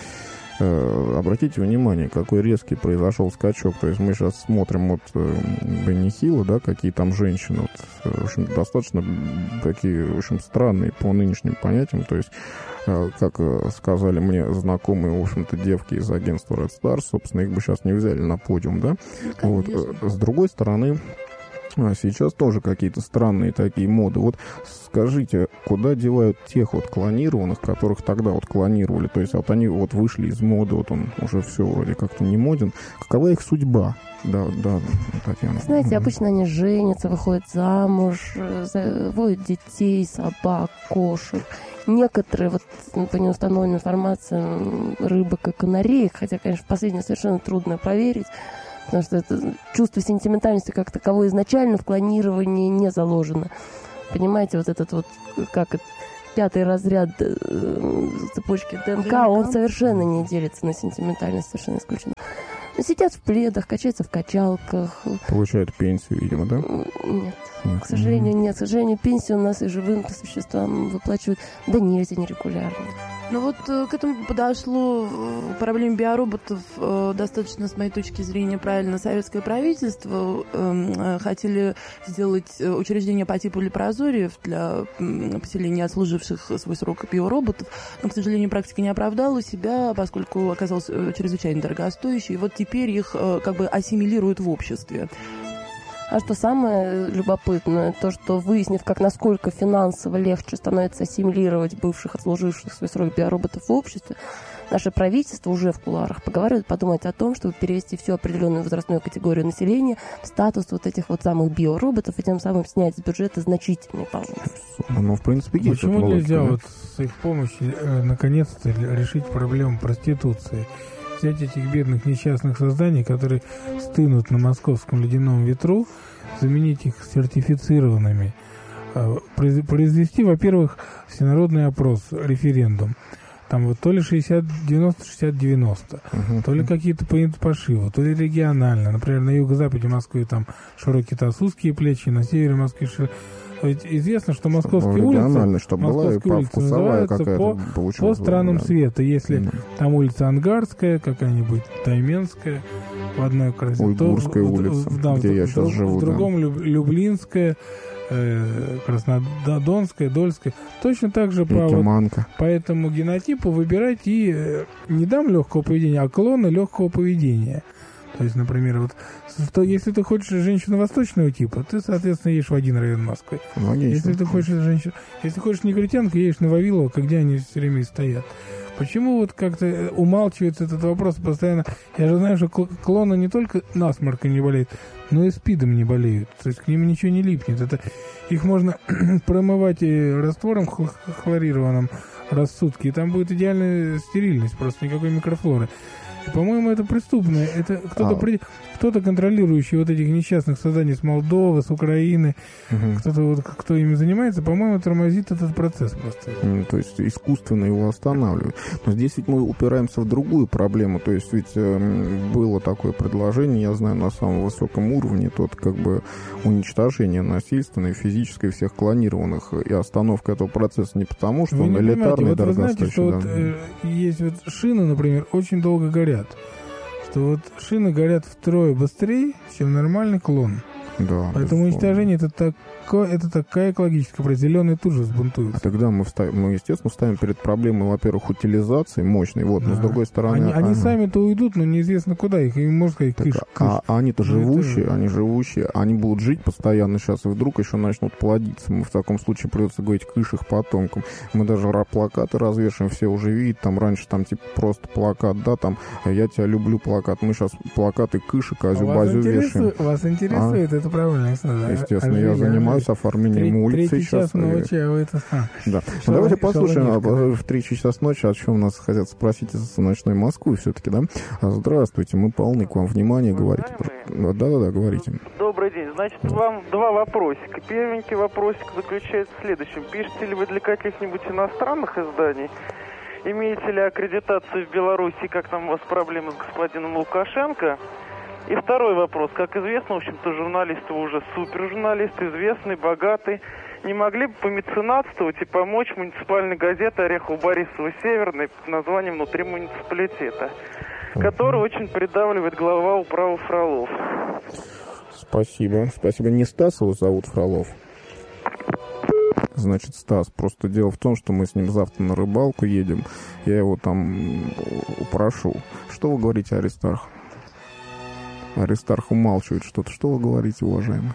э, обратите внимание, какой резкий произошел скачок. То есть мы сейчас смотрим вот э, Бенни Хилла, да, какие там женщины, вот, э, в общем, достаточно такие, в общем, странные по нынешним понятиям. То есть, э, как э, сказали мне знакомые, в общем-то, девки из агентства Red Star, собственно, их бы сейчас не взяли на подиум, да. Ну, Вот. конечно. С другой стороны, а сейчас тоже какие-то странные такие моды. Вот скажите, куда девают тех вот клонированных, которых тогда вот клонировали? То есть вот они вот вышли из моды, вот он уже все вроде как-то не моден. Какова их судьба? Да, да, Татьяна. Знаете, Мгм. обычно они женятся, выходят замуж, э, заводят детей, собак, кошек. Некоторые, вот по неустановленной информации, м, рыбок и канареек, хотя, конечно, последнее совершенно трудно проверить, потому что это чувство сентиментальности как таковое изначально в клонировании не заложено. Понимаете, вот этот вот, как это, пятый разряд э, цепочки ДНК, ДНК. он совершенно не делится на сентиментальность, совершенно исключено. Но сидят в пледах, качаются в качалках. Получают пенсию, видимо, да? Нет. Нет. К сожалению, нет. К сожалению, пенсию у нас и живым существам выплачивают, да нельзя, нерегулярно. Ну вот э, к этому подошло э, к проблеме биороботов э, достаточно, с моей точки зрения, правильно. Советское правительство э, э, хотели сделать э, учреждение по типу лепрозориев для м, поселения отслуживших свой срок биороботов, но, к сожалению, практика не оправдала себя, поскольку оказалась э, чрезвычайно дорогостоящей. И вот теперь их э, как бы ассимилируют в обществе. А что самое любопытное, то, что выяснив, как насколько финансово легче становится ассимилировать бывших, отслуживших свой срок биороботов в обществе, наше правительство уже в кулуарах поговаривает подумать о том, чтобы перевести всю определенную возрастную категорию населения в статус вот этих вот самых биороботов и тем самым снять с бюджета значительные полноты. Ну, в принципе, есть Почему эта нельзя логика, вот с их помощью э, наконец-то решить проблему проституции? Взять этих бедных несчастных созданий, которые стынут на московском ледяном ветру, заменить их сертифицированными, э, произ- произвести, во-первых, всенародный опрос, референдум. Там вот то ли шестьдесят девяносто шестьдесят девяносто, Мгм. то ли какие-то по пошиву, то ли регионально. Например, на юго-западе Москвы там широкие таз, узкие плечи, на севере Москвы шир... Ведь известно, что московские Ну, улицы, регионально, чтобы была и московские улицы вкусовая называются какая-то по, получилась. по странам да. света. Если Да. там улица Ангарская, какая-нибудь Тайменская, в одной красе, Уйгурская то в- улица, в, да, где в, я в, сейчас в живу, да. другом Люб- Люблинская, э, Краснодонская, Дольская. Точно так же по, вот, Якиманка. по этому генотипу выбирать и э, не дам легкого поведения, а клоны легкого поведения. То есть, например, вот что, если ты хочешь женщину восточного типа, ты, соответственно, едешь в один район Москвы. Логично. Если ты хочешь женщину, если хочешь негритянку, едешь на Вавилово, где они все время и стоят. Почему вот как-то умалчивается этот вопрос постоянно? Я же знаю, что кл- клоны не только насморком не болеют, но и спидом не болеют. То есть к ним ничего не липнет. Это их можно промывать и раствором хл- хлорированным рассудки, и там будет идеальная стерильность, просто никакой микрофлоры. И, по-моему, это преступно. Это кто-то, А. при- кто-то контролирующий вот этих несчастных созданий с Молдовы, с Украины, Мгм. кто-то вот, кто ими занимается, по-моему, тормозит этот процесс просто. М, То есть искусственно его останавливают. Но здесь ведь мы упираемся в другую проблему. То есть ведь эм, было такое предложение, я знаю, на самом высоком уровне, тот как бы уничтожение насильственное, физическое всех клонированных и остановка этого процесса не потому, что Вы он не понимаете, элитарный, вот вы знаете, дорогостоящий. что вот, да. э, есть вот шины, например, очень долго горят. Что вот шины горят втрое быстрее, чем нормальный клон. Да, Поэтому безусловно. уничтожение это так, такое, это такая экологическая проект. Зеленые тут же взбунтуются. А тогда мы, вставим, мы, естественно, ставим перед проблемой, во-первых, утилизации мощной, вот, да. Но с другой стороны... Они, они ага. сами-то уйдут, но неизвестно куда их, им можно сказать, кыш, так, кыш. А, а они-то ну, живущие, это... они живущие, они будут жить постоянно сейчас, и вдруг еще начнут плодиться. Мы в таком случае придется говорить кыш их потомкам. Мы даже плакаты развешиваем, все уже видят, там раньше там типа просто плакат, да, там «Я тебя люблю» плакат. Мы сейчас плакаты кыш и козю-базю вешаем. Вас интересует, а? Это правильно, да? Естественно, а я занимаюсь оформлением улицы сейчас. Час ночи, а вы это... А. Да. Ну, давайте послушаем а, в три часа ночи, о чем нас хотят спросить из ночной Москвы все-таки, да? Здравствуйте, мы полны к вам внимания, говорите. Да-да-да, говорите. Добрый день. Значит, вам два вопросика. Первенький вопросик заключается в следующем. Пишете ли вы для каких-нибудь иностранных изданий? Имеете ли аккредитацию в Беларуси, как там у вас проблемы с господином Лукашенко? И второй вопрос. Как известно, в общем-то, журналисты уже супержурналист, известный, богатый. Не могли бы помеценатствовать и помочь муниципальной газете Орехово-Борисово-Северной под названием «Внутри муниципалитета», который очень придавливает глава управы Фролов? Спасибо. Спасибо. Не Стас его зовут, Фролов? Значит, Стас. Просто дело в том, что мы с ним завтра на рыбалку едем. Я его там упрошу. Что вы говорите, Аристарх? Аристарх умалчивает что-то. Что вы говорите, уважаемый?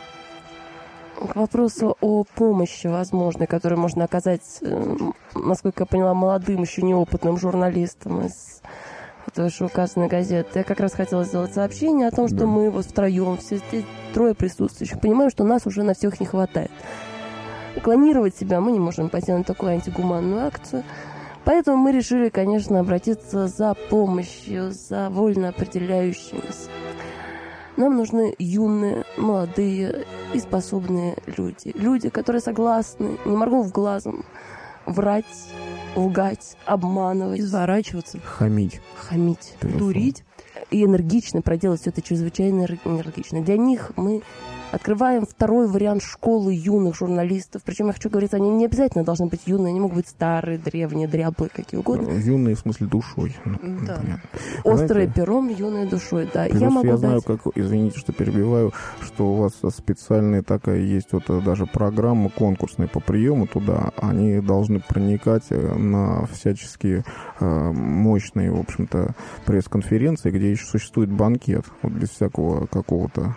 К вопросу о помощи возможной, которую можно оказать, насколько я поняла, молодым, еще неопытным журналистам из вышеуказанной газеты. Я как раз хотела сделать сообщение о том, что да. мы вот втроем, все здесь трое присутствующих, понимаем, что нас уже на всех не хватает. Клонировать себя мы не можем пойти на такую антигуманную акцию. Поэтому мы решили, конечно, обратиться за помощью, за вольно определяющимися. Нам нужны юные, молодые и способные люди. Люди, которые согласны, не моргнув глазом, врать, лгать, обманывать. Изворачиваться. Хамить. Хамить. Телефон. Дурить. И энергично проделать все это чрезвычайно энергично. Для них мы открываем второй вариант школы юных журналистов. Причем, я хочу говорить, они не обязательно должны быть юные, они могут быть старые, древние, дряблые, какие угодно. Юные в смысле душой. Да. Острые пером, юные душой, да. Плюс я могу я знаю, дать... как, извините, что перебиваю, что у вас специальная такая есть вот даже программа конкурсная по приему туда. Они должны проникать на всяческие э, мощные, в общем-то, пресс-конференции, где еще существует банкет, вот без всякого какого-то,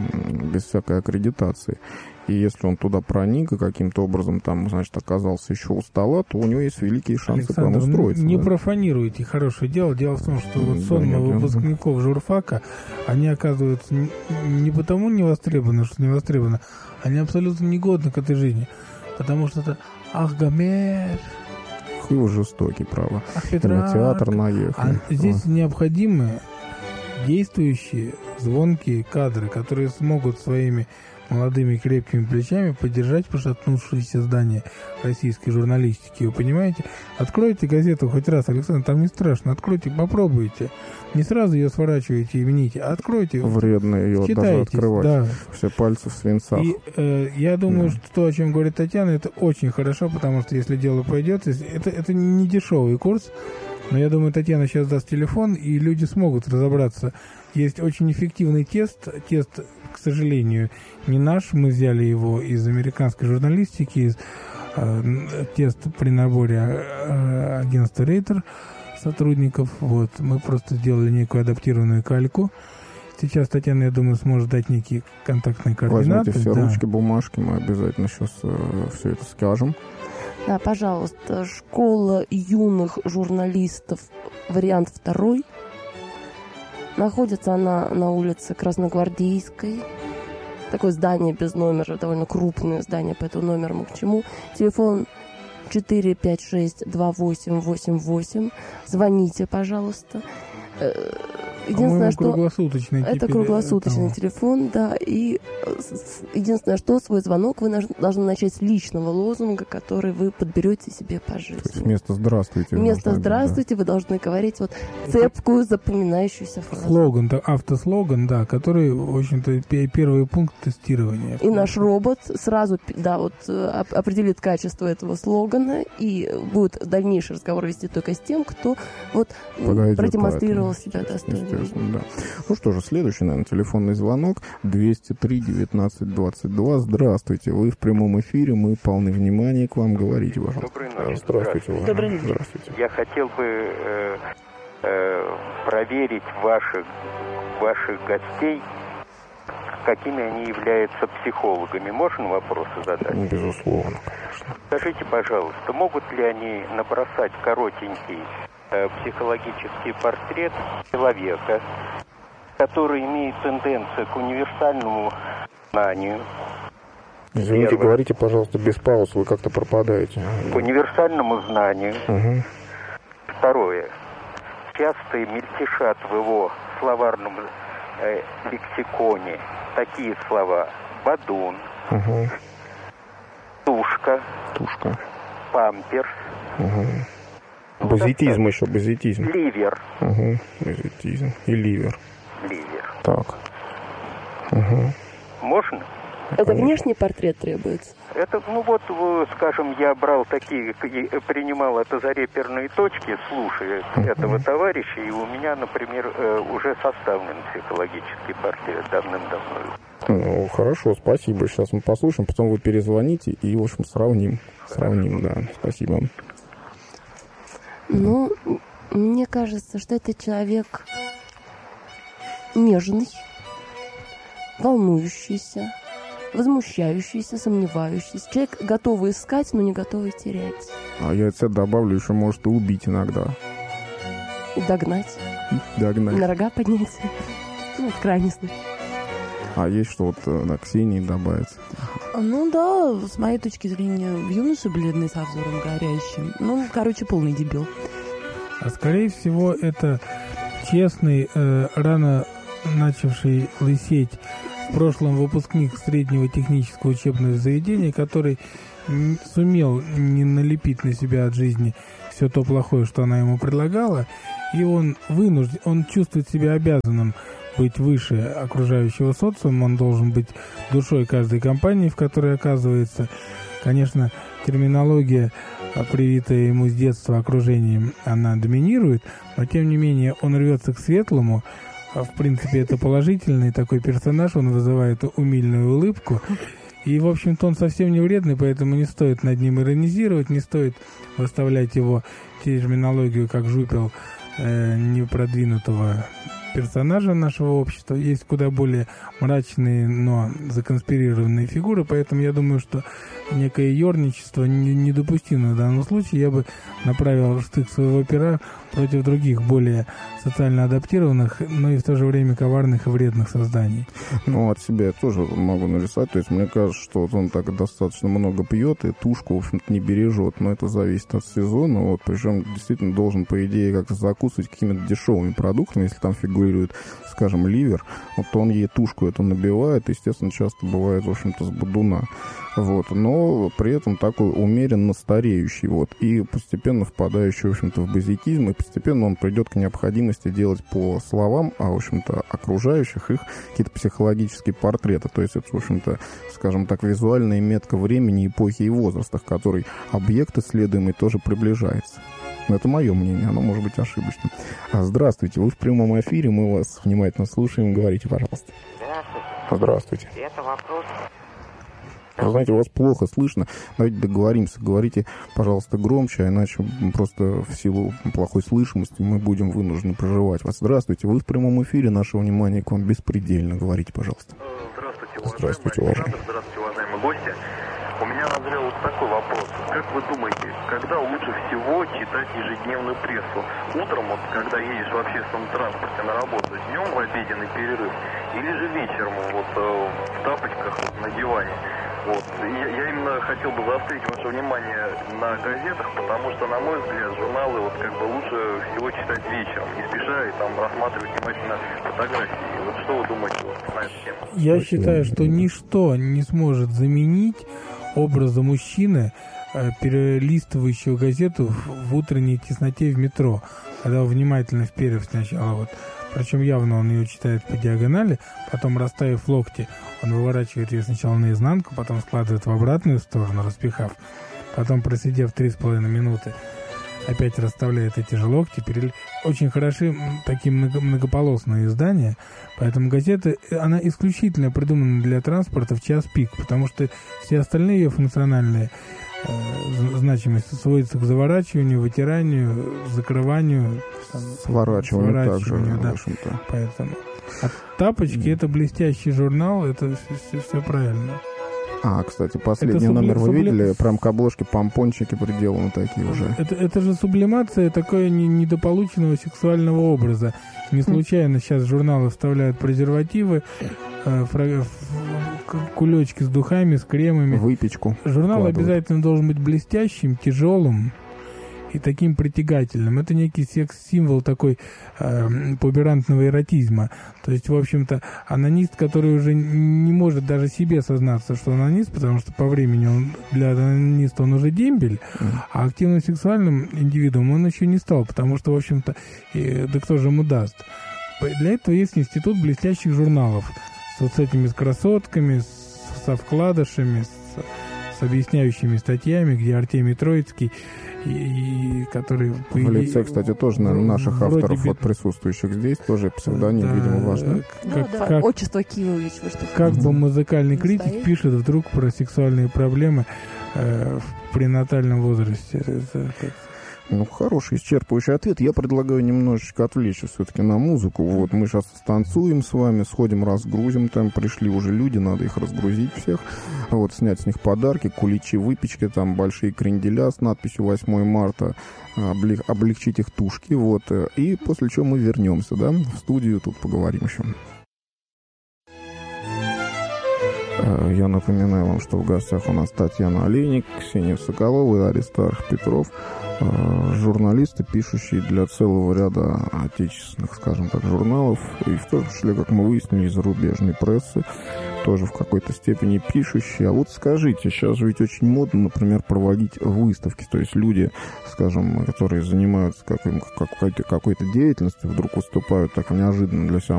без всякой аккредитации. И если он туда проник и каким-то образом там, значит, оказался еще у стола, то у него есть великие шансы Александр, там устроиться. Не да? профанируйте хорошее дело. Дело в том, что вот да, сонмы нет, выпускников нет. журфака, они оказываются не, не потому не востребованы, что не востребованы, они абсолютно негодны к этой жизни. Потому что это ах, Гомер. Вы вы жестокий, право. Ах, Петрарк. Кинотеатр наехал. А здесь необходимы действующие, звонкие кадры, которые смогут своими молодыми крепкими плечами поддержать пошатнувшееся здание российской журналистики. Вы понимаете? Откройте газету хоть раз, Александр, там не страшно. Откройте, попробуйте. Не сразу ее сворачивайте и вините, а откройте. Вредно ее даже открывать. Да. Все пальцы в свинцах. И э, я думаю, да. что то, о чем говорит Татьяна, это очень хорошо, потому что если дело пойдет, это, это не дешевый курс. Но я думаю, Татьяна сейчас даст телефон, и люди смогут разобраться. Есть очень эффективный тест. Тест, к сожалению, не наш. Мы взяли его из американской журналистики, из, э, тест при наборе э, агентства Рейтер сотрудников. Вот. Мы просто сделали некую адаптированную кальку. Сейчас Татьяна, я думаю, сможет дать некие контактные координаты. Возьмите все да. ручки, бумажки, мы обязательно сейчас э, все это скажем. Да, пожалуйста, школа юных журналистов, вариант второй. Находится она на улице Красногвардейской. Такое здание без номера, довольно крупное здание, поэтому номер мы к чему. Телефон четыре пять шесть два восемь восемь восемь. Звоните, пожалуйста. Единственное, что круглосуточный это теперь, круглосуточный это... телефон, да, и единственное, что свой звонок вы должны начать с личного лозунга, который вы подберете себе по жизни. То есть вместо «здравствуйте». Вместо «здравствуйте» да. вы должны говорить вот цепкую, запоминающуюся фразу. Слоган, автослоган, да, который, в общем-то, первый пункт тестирования. И наш робот сразу, да, вот определит качество этого слогана и будет дальнейший разговор вести только с тем, кто вот продемонстрировал себя достойно. естественно, да. Ну что же, следующий, наверное, телефонный звонок двести три девятнадцать двадцать два. Здравствуйте, вы в прямом эфире, мы полны внимания к вам, говорите, пожалуйста. Доброй ночи. Здравствуйте. Здравствуйте. Доброй ночи. Здравствуйте. Я хотел бы э, э, проверить ваших, ваших гостей, какими они являются психологами. Можно вопросы задать? Ну, безусловно, конечно. Скажите, пожалуйста, могут ли они набросать коротенький э, психологический портрет человека, который имеет тенденцию к универсальному знанию? Извините, Первое. говорите, пожалуйста, без пауз, вы как-то пропадаете. К универсальному знанию. Угу. Второе. Часто мельтешат в его словарном э, лексиконе такие слова: бадун, Угу. тушка, Тушка. памперс, Угу. Базитизм еще, базитизм. ливер. Угу. Базитизм. И ливер. Ливер. Так. Угу. Можно? Это внешний портрет требуется. Это, ну вот, э, скажем, я брал такие, и принимал это за реперные точки, слушая этого товарища, и у меня, например, э, уже составлен психологический портрет давным-давно. Ну, хорошо, спасибо. Сейчас мы послушаем, потом вы перезвоните и, в общем, сравним. Сравним, да. Спасибо. Ну, мне кажется, что это человек нежный, волнующийся, возмущающийся, сомневающийся. Человек готовый искать, но не готовый терять. А я от себя добавлю, еще может и убить иногда. И догнать. Догнать. На рога поднять. Ну, в крайний случай. А есть что вот на Ксении добавится? Ну да, с моей точки зрения, в юноше бледный со взором горящим. Ну, короче, полный дебил. А скорее всего, это честный, э, рано начавший лысеть в прошлом выпускник среднего технического учебного заведения, который н- сумел не налепить на себя от жизни все то плохое, что она ему предлагала, и он вынужден, он чувствует себя обязанным быть выше окружающего социума, он должен быть душой каждой компании, в которой оказывается. Конечно, терминология, привитая ему с детства окружением, она доминирует, но тем не менее он рвется к светлому. В принципе, это положительный такой персонаж, он вызывает умильную улыбку. И, в общем-то, он совсем не вредный, поэтому не стоит над ним иронизировать, не стоит выставлять его терминологию как жупел э, непродвинутого персонажа нашего общества. Есть куда более мрачные, но законспирированные фигуры, поэтому я думаю, что некое ерничество недопустимо в данном случае. Я бы направил штык своего пера против других, более социально адаптированных, но и в то же время коварных и вредных созданий. Ну, от себя я тоже могу нарисовать. То есть, мне кажется, что вот он так достаточно много пьет и тушку, в общем-то, не бережет. Но это зависит от сезона. Вот, причем, действительно, должен, по идее, как-то закусывать какими-то дешевыми продуктами. Если там фигурирует, скажем, ливер, вот, то он ей тушку эту набивает. Естественно, часто бывает, в общем-то, с бодуна. Вот, но при этом такой умеренно стареющий, вот, и постепенно впадающий, в общем-то, в базитизм, и постепенно он придет к необходимости делать по словам, а, в общем-то, окружающих их какие-то психологические портреты, то есть это, в общем-то, скажем так, визуальная метка времени, эпохи и возраста, к которой объект исследуемый тоже приближается. Это мое мнение, оно может быть ошибочным. А, здравствуйте, вы в прямом эфире, мы вас внимательно слушаем, говорите, пожалуйста. Здравствуйте. Здравствуйте. Это вопрос... Вы знаете, вас плохо слышно. Давайте договоримся. Говорите, пожалуйста, громче, а иначе просто в силу плохой слышимости мы будем вынуждены прерывать вас. Здравствуйте, вы в прямом эфире. Наше внимание к вам беспредельно. Говорите, пожалуйста. Здравствуйте, уважаемые. Здравствуйте, уважаемые. Здравствуйте, уважаемые гости. У меня назрел вот такой вопрос. Как вы думаете, когда лучше всего читать ежедневную прессу? Утром, вот, когда едешь в общественном транспорте на работу, днем в обеденный перерыв, или же вечером вот, в тапочках на диване? Вот. Я, я именно хотел бы заострить ваше внимание на газетах, потому что, на мой взгляд, журналы вот как бы лучше всего читать вечером, не спеша и там рассматривать внимательно фотографии. Вот что вы думаете вот, на эту тему? Я считаю, что ничто не сможет заменить образа мужчины, перелистывающего газету в утренней тесноте в метро, когда он внимательно вперев сначала вот. Причем явно он ее читает по диагонали, потом, расставив локти, он выворачивает ее сначала наизнанку, потом складывает в обратную сторону, распихав. Потом, просидев три с половиной минуты, опять расставляет эти же локти. Пере... Очень хороши такие много, многополосные издания, поэтому газета, она исключительно придумана для транспорта в час пик, потому что все остальные ее функциональные э, значимости сводятся к заворачиванию, вытиранию, закрыванию, там, сворачиванию, сворачиванию также, да. в общем-то. Поэтому. А тапочки это блестящий журнал, это все, все, все правильно. А, кстати, последний субли... номер вы субли... видели? Прям к обложке помпончики приделаны такие уже. Это, это же сублимация такое недополученного сексуального образа. Не случайно сейчас журналы вставляют презервативы, э, фра... кулечки с духами, с кремами. Выпечку. Журнал вкладывают. Обязательно должен быть блестящим, тяжелым и таким притягательным. Это некий секс-символ такой э, пуберантного эротизма. То есть, в общем-то, анонист, который уже не может даже себе сознаться, что он анонист, потому что по времени он для анониста он уже дембель, mm. а активным сексуальным индивидуумом он еще не стал, потому что, в общем-то, и, да кто же ему даст? Для этого есть институт блестящих журналов с вот с этими с красотками, с, со вкладышами, с, с объясняющими статьями, где Артемий Троицкий И, и которые... В лице, кстати, тоже, наверное, наших авторов, би... вот присутствующих здесь, тоже псевдоним, да, видимо, важно. Как, да, как, отчество Кивович, вы что Как хотите? бы музыкальный Настоящий? критик пишет вдруг про сексуальные проблемы э, в пренатальном возрасте. Это, как... Ну, хороший, исчерпывающий ответ. Я предлагаю немножечко отвлечься все-таки на музыку. Вот мы сейчас станцуем с вами, сходим, разгрузим. Там пришли уже люди, надо их разгрузить всех. Вот, снять с них подарки, куличи, выпечки, там большие кренделя с надписью восьмое марта, облег, облегчить их тушки. Вот. И после чего мы вернемся, да, в студию, тут поговорим еще. Я напоминаю вам, что в гостях у нас Татьяна Олейник, Ксения Соколова и Аристарх Петров, журналисты, пишущие для целого ряда отечественных, скажем так, журналов, и в том числе, как мы выяснили, из зарубежной прессы, тоже в какой-то степени пишущие. А вот скажите, сейчас же ведь очень модно, например, проводить выставки, то есть люди, скажем, которые занимаются какой-то, какой-то деятельностью, вдруг выступают так неожиданно для себя